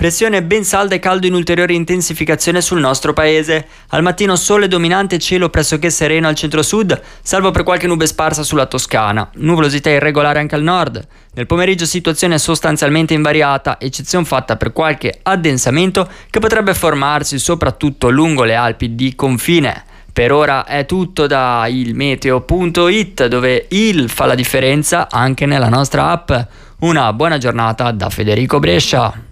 Pressione ben salda e caldo in ulteriore intensificazione sul nostro paese. Al mattino sole dominante, cielo pressoché sereno al centro-sud, salvo per qualche nube sparsa sulla Toscana. Nuvolosità irregolare anche al nord. Nel pomeriggio situazione sostanzialmente invariata, eccezione fatta per qualche addensamento che potrebbe formarsi soprattutto lungo le Alpi di confine. Per ora è tutto da ilmeteo.it, dove il fa la differenza anche nella nostra app. Una buona giornata da Federico Brescia.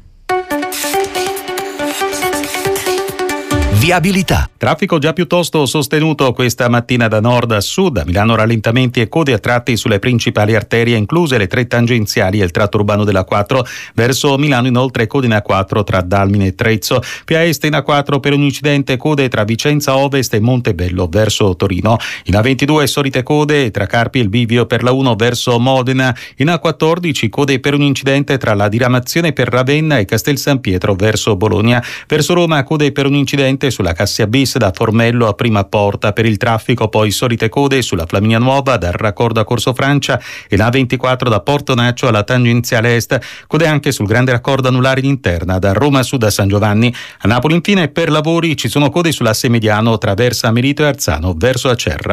Viabilità. Traffico già piuttosto sostenuto questa mattina da nord a sud. A Milano rallentamenti e code a tratti sulle principali arterie, incluse le 3 tangenziali e il tratto urbano della 4. Verso Milano inoltre code in A4 tra Dalmine e Trezzo. Più a est in A4 per un incidente code tra Vicenza Ovest e Montebello verso Torino. In A22 solite code tra Carpi e il bivio per la 1 verso Modena. In A14 code per un incidente tra la diramazione per Ravenna e Castel San Pietro verso Bologna. Verso Roma code per un incidente sulla Cassia Bis da Formello a Prima Porta. Per il traffico poi solite code sulla Flaminia Nuova dal raccordo a Corso Francia e la 24 da Porto Naccio alla tangenziale est. Code anche sul grande raccordo anulare in interna da Roma Sud a San Giovanni. A Napoli infine per lavori ci sono code sull'asse mediano tra Versa Merito e Arzano verso Acerra.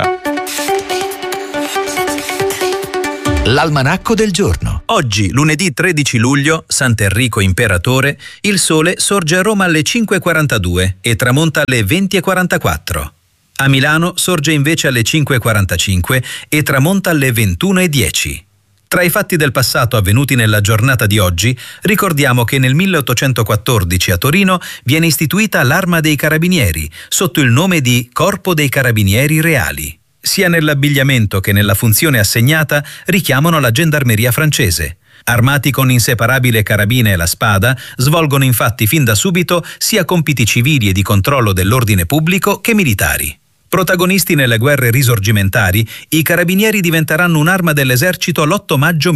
L'almanacco del giorno. Oggi, lunedì 13 luglio, Sant'Enrico Imperatore, il sole sorge a Roma alle 5:42 e tramonta alle 20:44. A Milano sorge invece alle 5:45 e tramonta alle 21:10. Tra i fatti del passato avvenuti nella giornata di oggi, ricordiamo che nel 1814 a Torino viene istituita l'Arma dei Carabinieri, sotto il nome di Corpo dei Carabinieri Reali. Sia nell'abbigliamento che nella funzione assegnata richiamano la gendarmeria francese. Armati con inseparabile carabina e la spada, svolgono infatti fin da subito sia compiti civili e di controllo dell'ordine pubblico che militari. Protagonisti nelle guerre risorgimentali, i carabinieri diventeranno un'arma dell'esercito l'8 maggio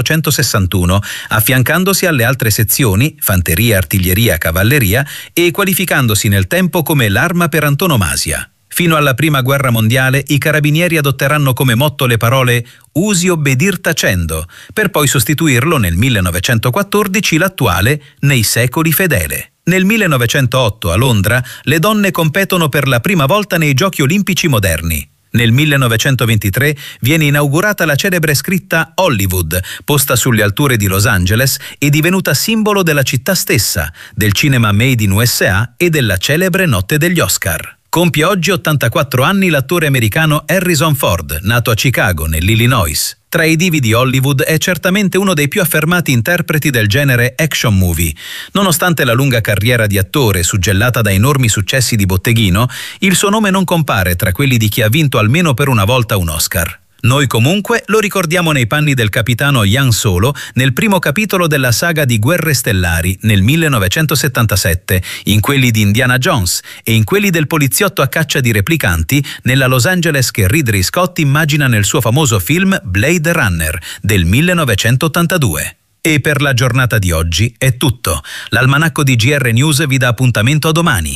1861, affiancandosi alle altre sezioni, fanteria, artiglieria, cavalleria, e qualificandosi nel tempo come l'arma per antonomasia. Fino alla Prima Guerra Mondiale i carabinieri adotteranno come motto le parole «Usi obbedir tacendo», per poi sostituirlo nel 1914 l'attuale «Nei secoli fedele». Nel 1908 a Londra le donne competono per la prima volta nei Giochi Olimpici moderni. Nel 1923 viene inaugurata la celebre scritta Hollywood, posta sulle alture di Los Angeles e divenuta simbolo della città stessa, del cinema made in USA e della celebre notte degli Oscar. Compie oggi 84 anni l'attore americano Harrison Ford, nato a Chicago, nell'Illinois. Tra i divi di Hollywood è certamente uno dei più affermati interpreti del genere action movie. Nonostante la lunga carriera di attore suggellata da enormi successi di botteghino, il suo nome non compare tra quelli di chi ha vinto almeno per una volta un Oscar. Noi comunque lo ricordiamo nei panni del capitano Han Solo nel primo capitolo della saga di Guerre Stellari nel 1977, in quelli di Indiana Jones e in quelli del poliziotto a caccia di replicanti nella Los Angeles che Ridley Scott immagina nel suo famoso film Blade Runner del 1982. E per la giornata di oggi è tutto. L'almanacco di GR News vi dà appuntamento a domani.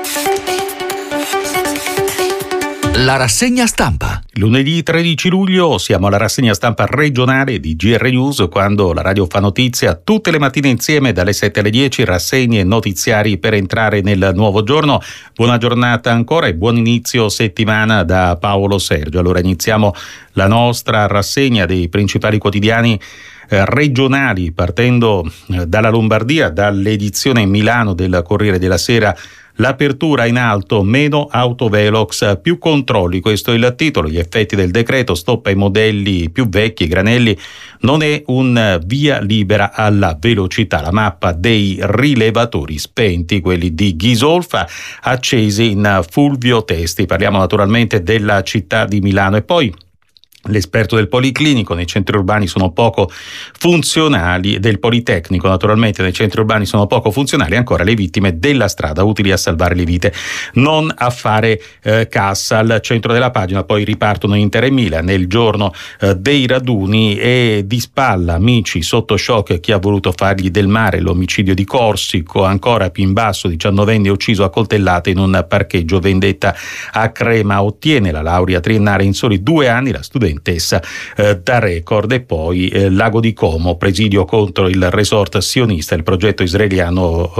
La rassegna stampa. Lunedì 13 luglio siamo alla rassegna stampa regionale di GR News, quando la radio fa notizia tutte le mattine insieme dalle 7 alle 10, rassegne e notiziari per entrare nel nuovo giorno. Buona giornata ancora e buon inizio settimana da Paolo Sergio. Allora iniziamo la nostra rassegna dei principali quotidiani regionali, partendo dalla Lombardia, dall'edizione Milano del Corriere della Sera. L'apertura in alto, meno autovelox, più controlli, questo è il titolo. Gli effetti del decreto, stop ai modelli più vecchi, granelli, non è un via libera alla velocità. La mappa dei rilevatori spenti, quelli di Ghisolfa, accesi in Fulvio Testi. Parliamo naturalmente della città di Milano. E poi l'esperto del Policlinico: nei centri urbani sono poco funzionali, del Politecnico naturalmente, nei centri urbani sono poco funzionali ancora le vittime della strada, utili a salvare le vite, non a fare cassa. Al centro della pagina poi ripartono Inter e Milan nel giorno dei raduni, e di spalla amici sotto shock chi ha voluto fargli del mare, l'omicidio di Corsico. Ancora più in basso, 19enne ucciso a coltellate in un parcheggio, vendetta a Crema, ottiene la laurea triennale in soli 2 anni la studentessa studentessa da record. E poi Lago di Como, presidio contro il resort sionista, il progetto israeliano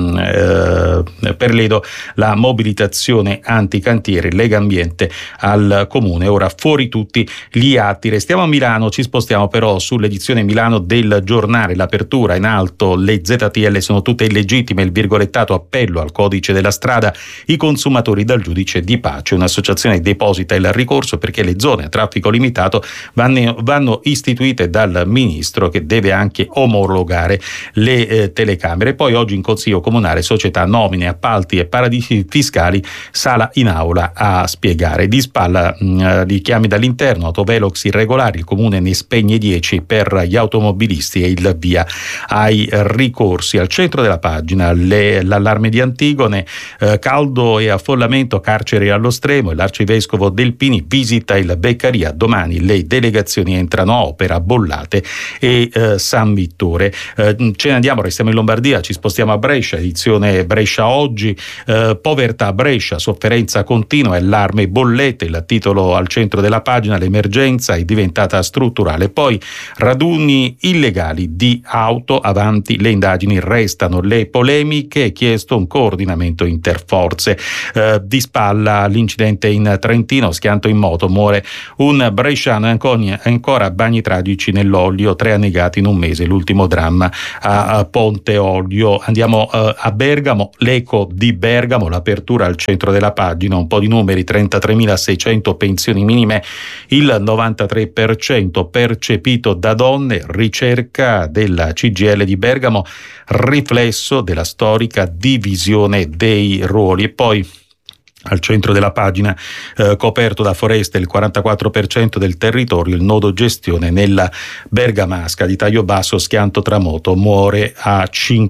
per l'Edo, la mobilitazione anticantieri, Lega Ambiente al comune. Ora fuori tutti gli atti. Restiamo a Milano, ci spostiamo però sull'edizione Milano del giornale. L'apertura in alto, le ZTL sono tutte illegittime, il virgolettato appello al codice della strada, i consumatori dal giudice di pace. Un'associazione deposita il ricorso perché le zone a traffico limitato vanno istituite dal ministro, che deve anche omologare le telecamere. Poi oggi in Consiglio Comunale società, nomine, appalti e paradisi fiscali, sala in aula a spiegare. Di spalla richiami dall'interno, autovelox irregolari, il comune ne spegne 10 per gli automobilisti e il via ai ricorsi. Al centro della pagina l'allarme di Antigone, caldo e affollamento, carceri allo stremo, e l'arcivescovo Delpini visita il Beccaria. Domani le delegazioni entrano a Opera, Bollate e San Vittore. Ce ne andiamo, restiamo in Lombardia, ci spostiamo a Brescia, edizione Brescia oggi, povertà a Brescia, sofferenza continua, allarme bollette, il titolo al centro della pagina, l'emergenza è diventata strutturale. Poi raduni illegali di auto, avanti le indagini, restano le polemiche, chiesto un coordinamento interforze. Di spalla l'incidente in Trentino, schianto in moto, muore un bresciano e ancora bagni tragici nell'Oglio, 3 annegati in un mese, l'ultimo dramma a Ponte Olio. Andiamo a Bergamo, l'eco di Bergamo, l'apertura al centro della pagina, un po' di numeri, 33.600 pensioni minime, il 93% percepito da donne, ricerca della CGIL di Bergamo, riflesso della storica divisione dei ruoli. E poi al centro della pagina, coperto da foreste il 44% del territorio, il nodo gestione nella Bergamasca, di taglio basso, schianto tra moto, muore a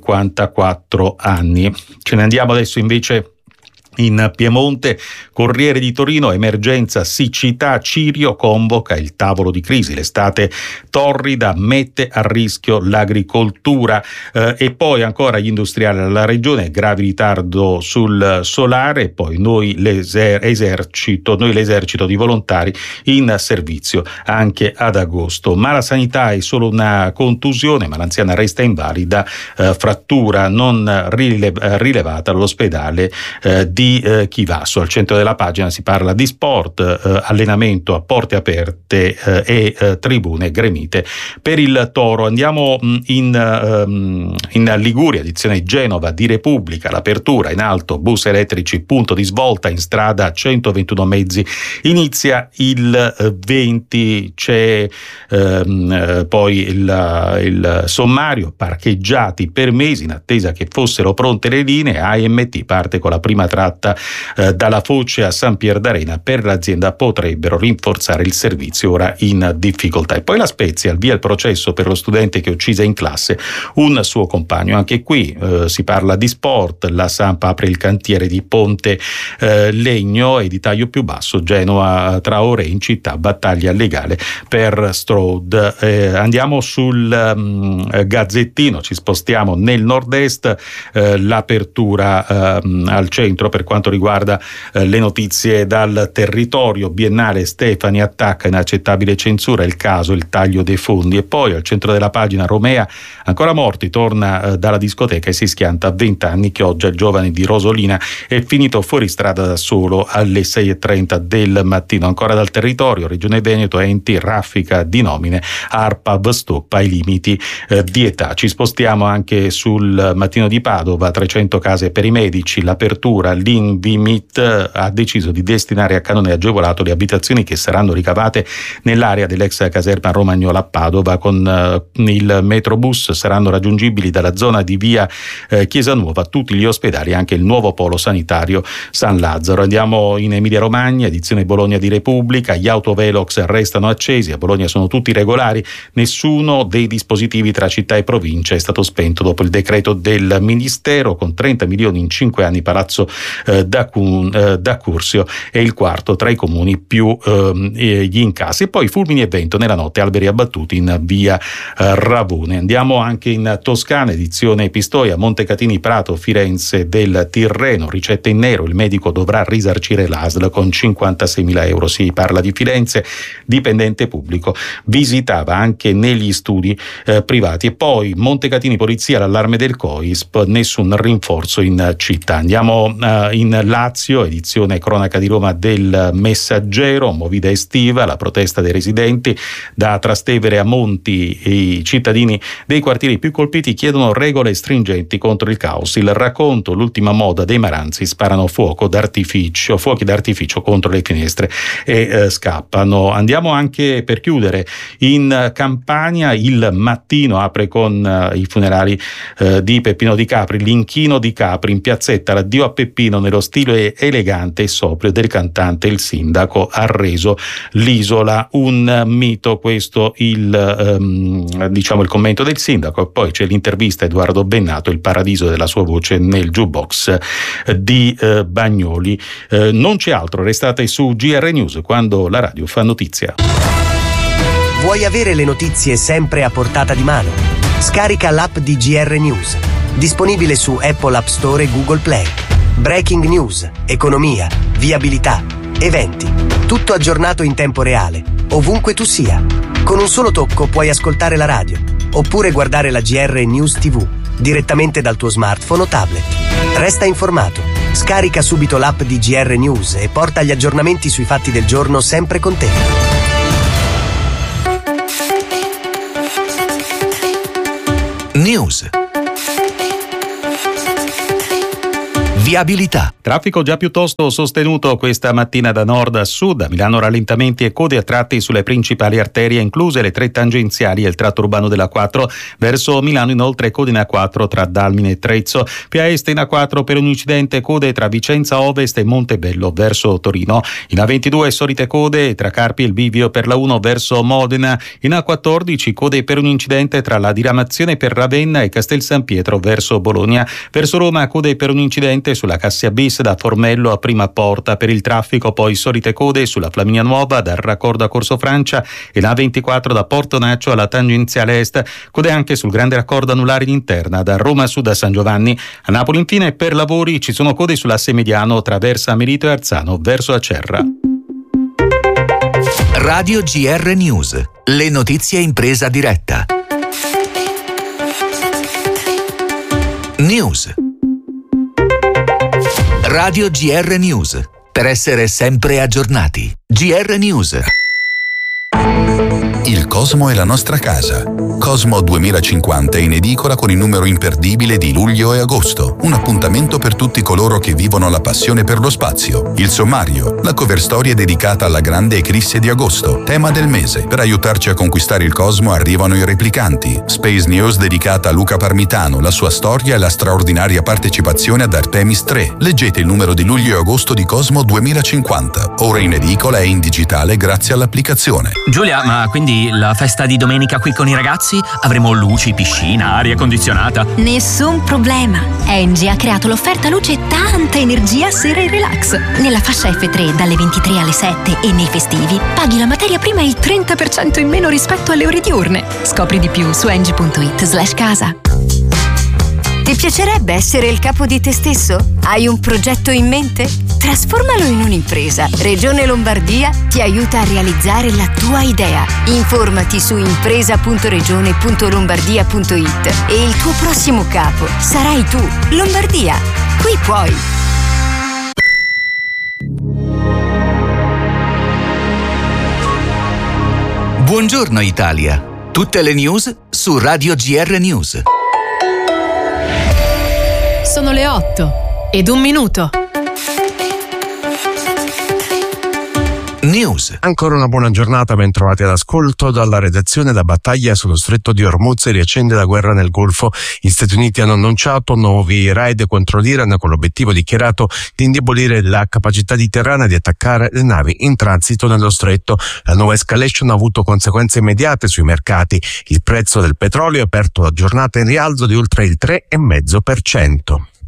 54 anni. Ce ne andiamo adesso invece in Piemonte, Corriere di Torino, emergenza siccità, Cirio convoca il tavolo di crisi, l'estate torrida mette a rischio l'agricoltura. E poi ancora gli industriali alla regione, gravi ritardo sul solare, poi noi l'esercito di volontari in servizio anche ad agosto. Ma la sanità è solo una contusione, ma l'anziana resta invalida, frattura non rilevata all'ospedale di Chivasso. Al centro della pagina si parla di sport, allenamento a porte aperte e tribune gremite per il Toro. Andiamo in Liguria, edizione Genova di Repubblica, l'apertura in alto, bus elettrici, punto di svolta in strada, 121 mezzi, inizia il 20, c'è poi il sommario, parcheggiati per mesi in attesa che fossero pronte le linee. AMT parte con la prima tratta dalla Foce a San Pier d'Arena, per l'azienda potrebbero rinforzare il servizio ora in difficoltà. E poi La Spezia, al via il processo per lo studente che uccise in classe un suo compagno. Anche qui si parla di sport, la Sampa apre il cantiere di Ponte Legno, e di taglio più basso Genoa Traoré in città, battaglia legale per Strode. Andiamo sul Gazzettino, ci spostiamo nel nord-est, l'apertura al centro per quanto riguarda le notizie dal territorio. Biennale, Stefani attacca inaccettabile censura, il caso il taglio dei fondi. E poi al centro della pagina Romea, ancora morti, torna dalla discoteca e si schianta a 20 anni. Chioggia, il giovane di Rosolina, è finito fuori strada da solo alle 6:30 del mattino. Ancora dal territorio, Regione Veneto, enti, raffica di nomine, ARPAV stoppa i limiti di età. Ci spostiamo anche sul Mattino di Padova, 300 case per i medici, l'apertura, l'Invimit ha deciso di destinare a canone agevolato le abitazioni che saranno ricavate nell'area dell'ex caserma Romagnola a Padova. Con il metrobus saranno raggiungibili dalla zona di via Chiesa Nuova tutti gli ospedali, anche il nuovo polo sanitario San Lazzaro. Andiamo in Emilia Romagna, edizione Bologna di Repubblica, gli autovelox restano accesi, a Bologna sono tutti regolari, nessuno dei dispositivi tra città e provincia è stato spento dopo il decreto del Ministero. Con 30 milioni in 5 anni Palazzo da Curzio è il quarto tra i comuni più gli incassi. E poi fulmini e vento nella notte, alberi abbattuti in via Ravone. Andiamo anche in Toscana, edizione Pistoia, Montecatini Prato, Firenze del Tirreno, ricette in nero, il medico dovrà risarcire l'ASL con 56.000 euro. Si parla di Firenze, dipendente pubblico visitava anche negli studi privati. E poi Montecatini polizia, l'allarme del COISP, nessun rinforzo in città. Andiamo in Lazio, edizione cronaca di Roma del Messaggero, movida estiva, la protesta dei residenti da Trastevere a Monti. I cittadini dei quartieri più colpiti chiedono regole stringenti contro il caos. Il racconto, l'ultima moda dei Maranzi, sparano fuochi d'artificio contro le finestre e scappano. Andiamo anche, per chiudere, in Campania. Il Mattino apre con i funerali di Peppino Di Capri, l'inchino di Capri in piazzetta, l'addio a Peppino nello stile elegante e sobrio del cantante. Il sindaco ha reso l'isola un mito. Questo il commento del sindaco. E poi c'è l'intervista a Edoardo Bennato, il paradiso della sua voce nel jukebox di Bagnoli. Non c'è altro, restate su GR News, quando la radio fa notizia. Vuoi avere le notizie sempre a portata di mano? Scarica l'app di GR News, disponibile su Apple App Store e Google Play. Breaking news, economia, viabilità, eventi, tutto aggiornato in tempo reale, ovunque tu sia. Con un solo tocco puoi ascoltare la radio, oppure guardare la GR News TV, direttamente dal tuo smartphone o tablet. Resta informato. Scarica subito l'app di GR News e porta gli aggiornamenti sui fatti del giorno sempre con te. News. Viabilità. Traffico già piuttosto sostenuto questa mattina da nord a sud. A Milano rallentamenti e code a tratti sulle principali arterie, incluse le 3 tangenziali e il tratto urbano della A4. Verso Milano inoltre code in A4 tra Dalmine e Trezzo. Più a est in A4 per un incidente, code tra Vicenza Ovest e Montebello verso Torino. In A22 solite code tra Carpi e il bivio per la 1 verso Modena. In A14 code per un incidente tra la diramazione per Ravenna e Castel San Pietro verso Bologna. Verso Roma code per un incidente sulla Cassia Bis da Formello a Prima Porta. Per il traffico poi solite code sulla Flaminia Nuova dal raccordo a Corso Francia e la 24 da Porto Naccio alla tangenziale est. Code anche sul grande raccordo anulare in interna da Roma Sud a San Giovanni. A Napoli infine per lavori ci sono code sull'asse mediano tra Versa Merito e Arzano verso Acerra. Radio GR News. Le notizie in presa diretta. News. Radio GR News. Per essere sempre aggiornati. GR News. Il Cosmo è la nostra casa. Cosmo 2050 è in edicola con il numero imperdibile di luglio e agosto. Un appuntamento per tutti coloro che vivono la passione per lo spazio. Il sommario, la cover story è dedicata alla grande eclisse di agosto, tema del mese. Per aiutarci a conquistare il Cosmo arrivano i replicanti. Space News dedicata a Luca Parmitano, la sua storia e la straordinaria partecipazione ad Artemis 3. Leggete il numero di luglio e agosto di Cosmo 2050. Ora in edicola e in digitale grazie all'applicazione. Giulia, ma quindi la festa di domenica qui con i ragazzi? Avremo luci, piscina, aria condizionata? Nessun problema. Engie ha creato l'offerta luce e tanta energia sera e relax. Nella fascia F3 dalle 23 alle 7 e nei festivi paghi la materia prima il 30% in meno rispetto alle ore diurne. Scopri di più su engie.it/casa. Ti piacerebbe essere il capo di te stesso? Hai un progetto in mente? Trasformalo in un'impresa. Regione Lombardia ti aiuta a realizzare la tua idea. Informati su impresa.regione.lombardia.it e il tuo prossimo capo sarai tu. Lombardia, qui puoi. Buongiorno Italia. Tutte le news su Radio GR News. Sono le 8:01. News. Ancora una buona giornata, ben trovati all'ascolto. Dalla redazione: la battaglia sullo stretto di Hormuz riaccende la guerra nel Golfo. Gli Stati Uniti hanno annunciato nuovi raid contro l'Iran con l'obiettivo dichiarato di indebolire la capacità di Teheran di attaccare le navi in transito nello stretto. La nuova escalation ha avuto conseguenze immediate sui mercati. Il prezzo del petrolio è aperto la giornata in rialzo di oltre il 3,5%.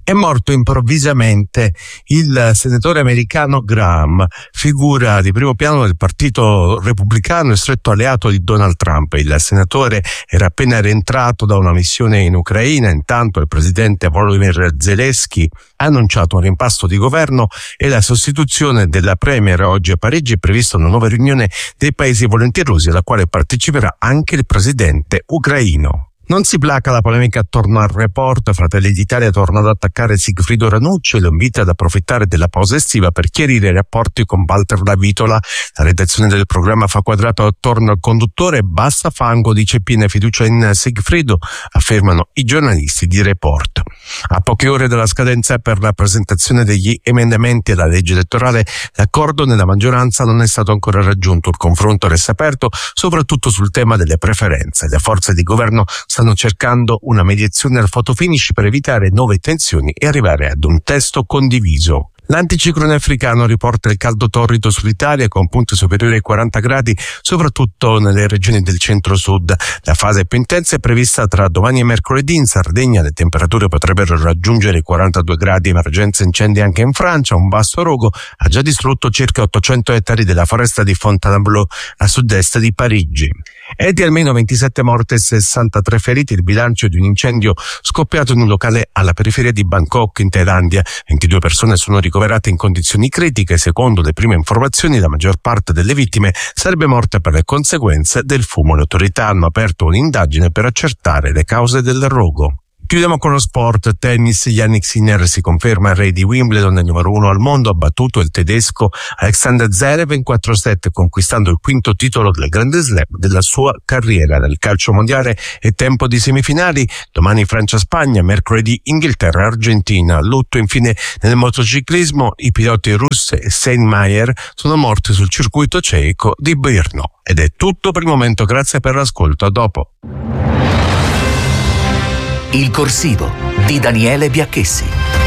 È morto improvvisamente il senatore americano Graham, figura di primo piano del partito repubblicano e stretto alleato di Donald Trump. Il senatore era appena rientrato da una missione in Ucraina, intanto il presidente Volodymyr Zelensky ha annunciato un rimpasto di governo e la sostituzione della premier. Oggi a Parigi è prevista una nuova riunione dei paesi volentierosi alla quale parteciperà anche il presidente ucraino. Non si placa la polemica attorno al report. Fratelli d'Italia torna ad attaccare Sigfrido Ranucci e lo invita ad approfittare della pausa estiva per chiarire i rapporti con Walter Lavitola. La redazione del programma fa quadrato attorno al conduttore. Basta fango, dice piena fiducia in Sigfrido, affermano i giornalisti di Report. A poche ore dalla scadenza per la presentazione degli emendamenti alla legge elettorale, l'accordo nella maggioranza non è stato ancora raggiunto. Il confronto resta aperto, soprattutto sul tema delle preferenze. Le forze di governo stanno cercando una mediazione al fotofinish per evitare nuove tensioni e arrivare ad un testo condiviso. L'anticiclone africano riporta il caldo torrido sull'Italia con punte superiori ai 40 gradi, soprattutto nelle regioni del centro-sud. La fase più intensa è prevista tra domani e mercoledì. In Sardegna le temperature potrebbero raggiungere i 42 gradi. Emergenza incendi anche in Francia. Un vasto rogo ha già distrutto circa 800 ettari della foresta di Fontainebleau a sud-est di Parigi. E di almeno 27 morti e 63 feriti il bilancio di un incendio scoppiato in un locale alla periferia di Bangkok in Thailandia. 22 persone sono ricoverate in condizioni critiche. Secondo le prime informazioni, la maggior parte delle vittime sarebbe morta per le conseguenze del fumo. Le autorità hanno aperto un'indagine per accertare le cause del rogo. Chiudiamo con lo sport. Tennis. Jannik Sinner si conferma il re di Wimbledon e numero 1 al mondo. Ha battuto il tedesco Alexander Zverev in 4-7, conquistando il quinto titolo del Grande Slam della sua carriera. Nel calcio mondiale è tempo di semifinali. Domani Francia-Spagna, mercoledì Inghilterra-Argentina. Lutto infine nel motociclismo. I piloti Russ e Steinmeier sono morti sul circuito ceco di Brno. Ed è tutto per il momento. Grazie per l'ascolto. A dopo. Il corsivo di Daniele Biacchessi.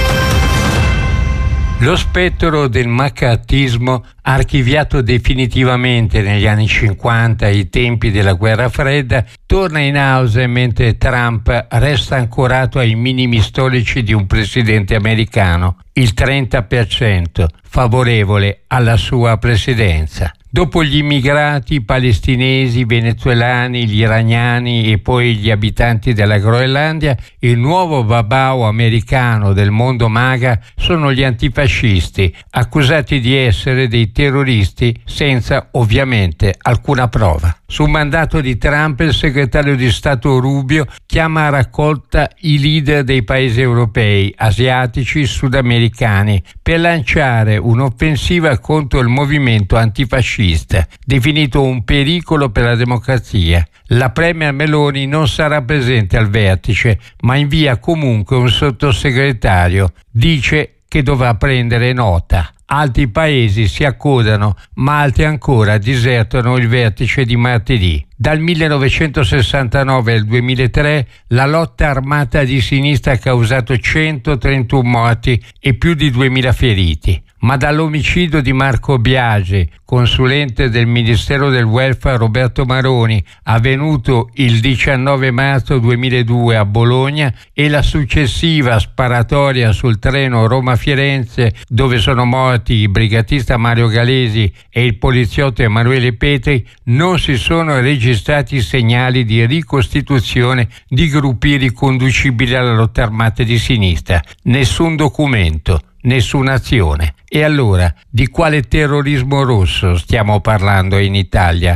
Lo spettro del maccartismo, archiviato definitivamente negli anni 50 ai tempi della guerra fredda, torna in auge mentre Trump resta ancorato ai minimi storici di un presidente americano, il 30% favorevole alla sua presidenza. Dopo gli immigrati palestinesi, i venezuelani, gli iraniani e poi gli abitanti della Groenlandia, il nuovo babao americano del mondo MAGA sono gli antifascisti, accusati di essere dei terroristi senza ovviamente alcuna prova. Su mandato di Trump, il segretario di Stato Rubio chiama a raccolta i leader dei paesi europei, asiatici, sudamericani per lanciare un'offensiva contro il movimento antifascista, definito un pericolo per la democrazia. La premier Meloni non sarà presente al vertice, ma invia comunque un sottosegretario. Dice che dovrà prendere nota. Altri paesi si accodano, ma altri ancora disertano il vertice di martedì. Dal 1969 al 2003 la lotta armata di sinistra ha causato 131 morti e più di 2000 feriti. Ma dall'omicidio di Marco Biagi, consulente del Ministero del Welfare Roberto Maroni, avvenuto il 19 marzo 2002 a Bologna, e la successiva sparatoria sul treno Roma-Firenze, dove sono morti il brigatista Mario Galesi e il poliziotto Emanuele Petri, non si sono registrati segnali di ricostituzione di gruppi riconducibili alla lotta armata di sinistra. Nessun documento. Nessuna azione. E allora, di quale terrorismo rosso stiamo parlando in Italia?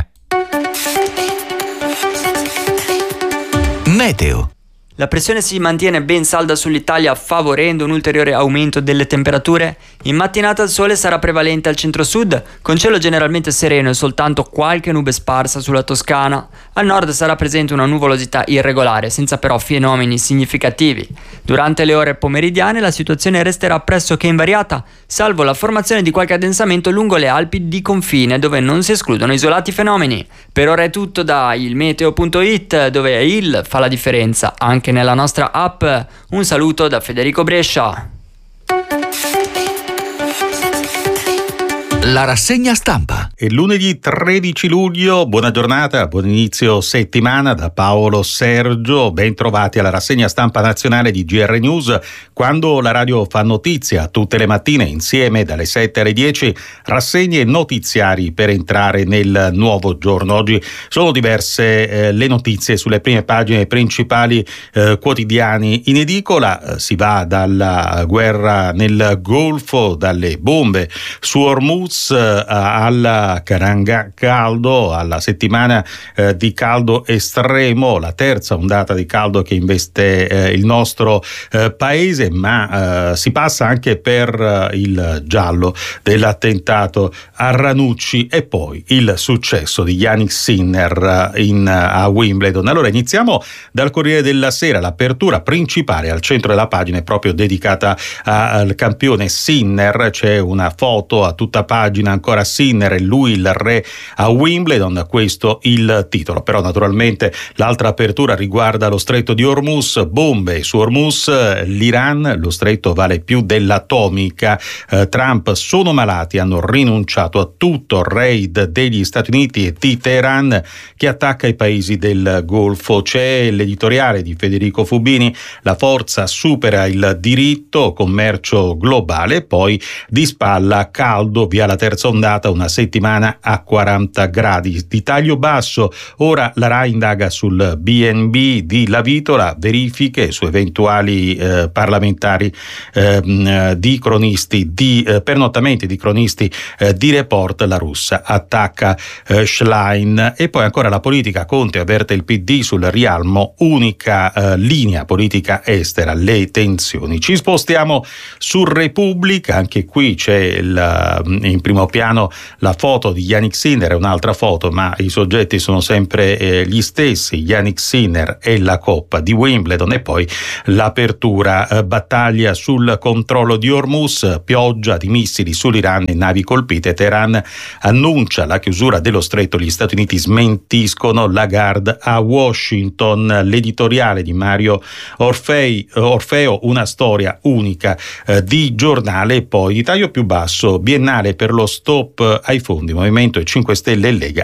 Meteo. La pressione si mantiene ben salda sull'Italia, favorendo un ulteriore aumento delle temperature. In mattinata il sole sarà prevalente al centro-sud, con cielo generalmente sereno e soltanto qualche nube sparsa sulla Toscana. Al nord sarà presente una nuvolosità irregolare, senza però fenomeni significativi. Durante le ore pomeridiane la situazione resterà pressoché invariata, salvo la formazione di qualche addensamento lungo le Alpi di confine, dove non si escludono isolati fenomeni. Per ora è tutto da ilmeteo.it, dove il fa la differenza anche nella nostra app. Un saluto da Federico Brescia. La rassegna stampa. È lunedì 13 luglio, buona giornata, buon inizio settimana da Paolo Sergio, ben trovati alla rassegna stampa nazionale di GR News, quando la radio fa notizia tutte le mattine insieme dalle 7 alle 10, rassegne notiziari per entrare nel nuovo giorno. Oggi sono diverse le notizie sulle prime pagine principali quotidiani in edicola, si va dalla guerra nel Golfo, dalle bombe su Hormuz alla caldo, alla settimana di caldo estremo, la terza ondata di caldo che investe il nostro paese, ma si passa anche per il giallo dell'attentato a Ranucci e poi il successo di Jannik Sinner a Wimbledon. Allora iniziamo dal Corriere della Sera, l'apertura principale al centro della pagina è proprio dedicata al campione Sinner, c'è una foto a tutta pagina ancora Sinner e lui il re a Wimbledon, questo il titolo. Però naturalmente l'altra apertura riguarda lo stretto di Hormuz, bombe su Hormuz, l'Iran, lo stretto vale più dell'atomica, Trump sono malati, hanno rinunciato a tutto, raid degli Stati Uniti e di Teheran che attacca i paesi del Golfo. C'è l'editoriale di Federico Fubini, la forza supera il diritto, commercio globale, poi di spalla caldo, via la terza ondata, una settimana a 40 gradi di taglio basso. Ora la RAI indaga sul BNB di Lavitola, verifiche su eventuali parlamentari di cronisti, di pernottamenti di cronisti di Report. La russa attacca Schlein. E poi ancora la politica, Conte avverte il PD sul rialmo, unica linea politica estera, le tensioni. Ci spostiamo su Repubblica, anche qui c'è in primo piano la foto di Jannik Sinner, è un'altra foto ma i soggetti sono sempre gli stessi, Jannik Sinner e la Coppa di Wimbledon. E poi l'apertura, battaglia sul controllo di Hormuz, pioggia di missili sull'Iran e navi colpite, Teheran annuncia la chiusura dello stretto, gli Stati Uniti smentiscono, Lagarde a Washington. L'editoriale di Mario Orfeo, una storia unica di giornale. E poi di taglio più basso, biennale per lo stop ai fondi, Movimento e 5 Stelle e Lega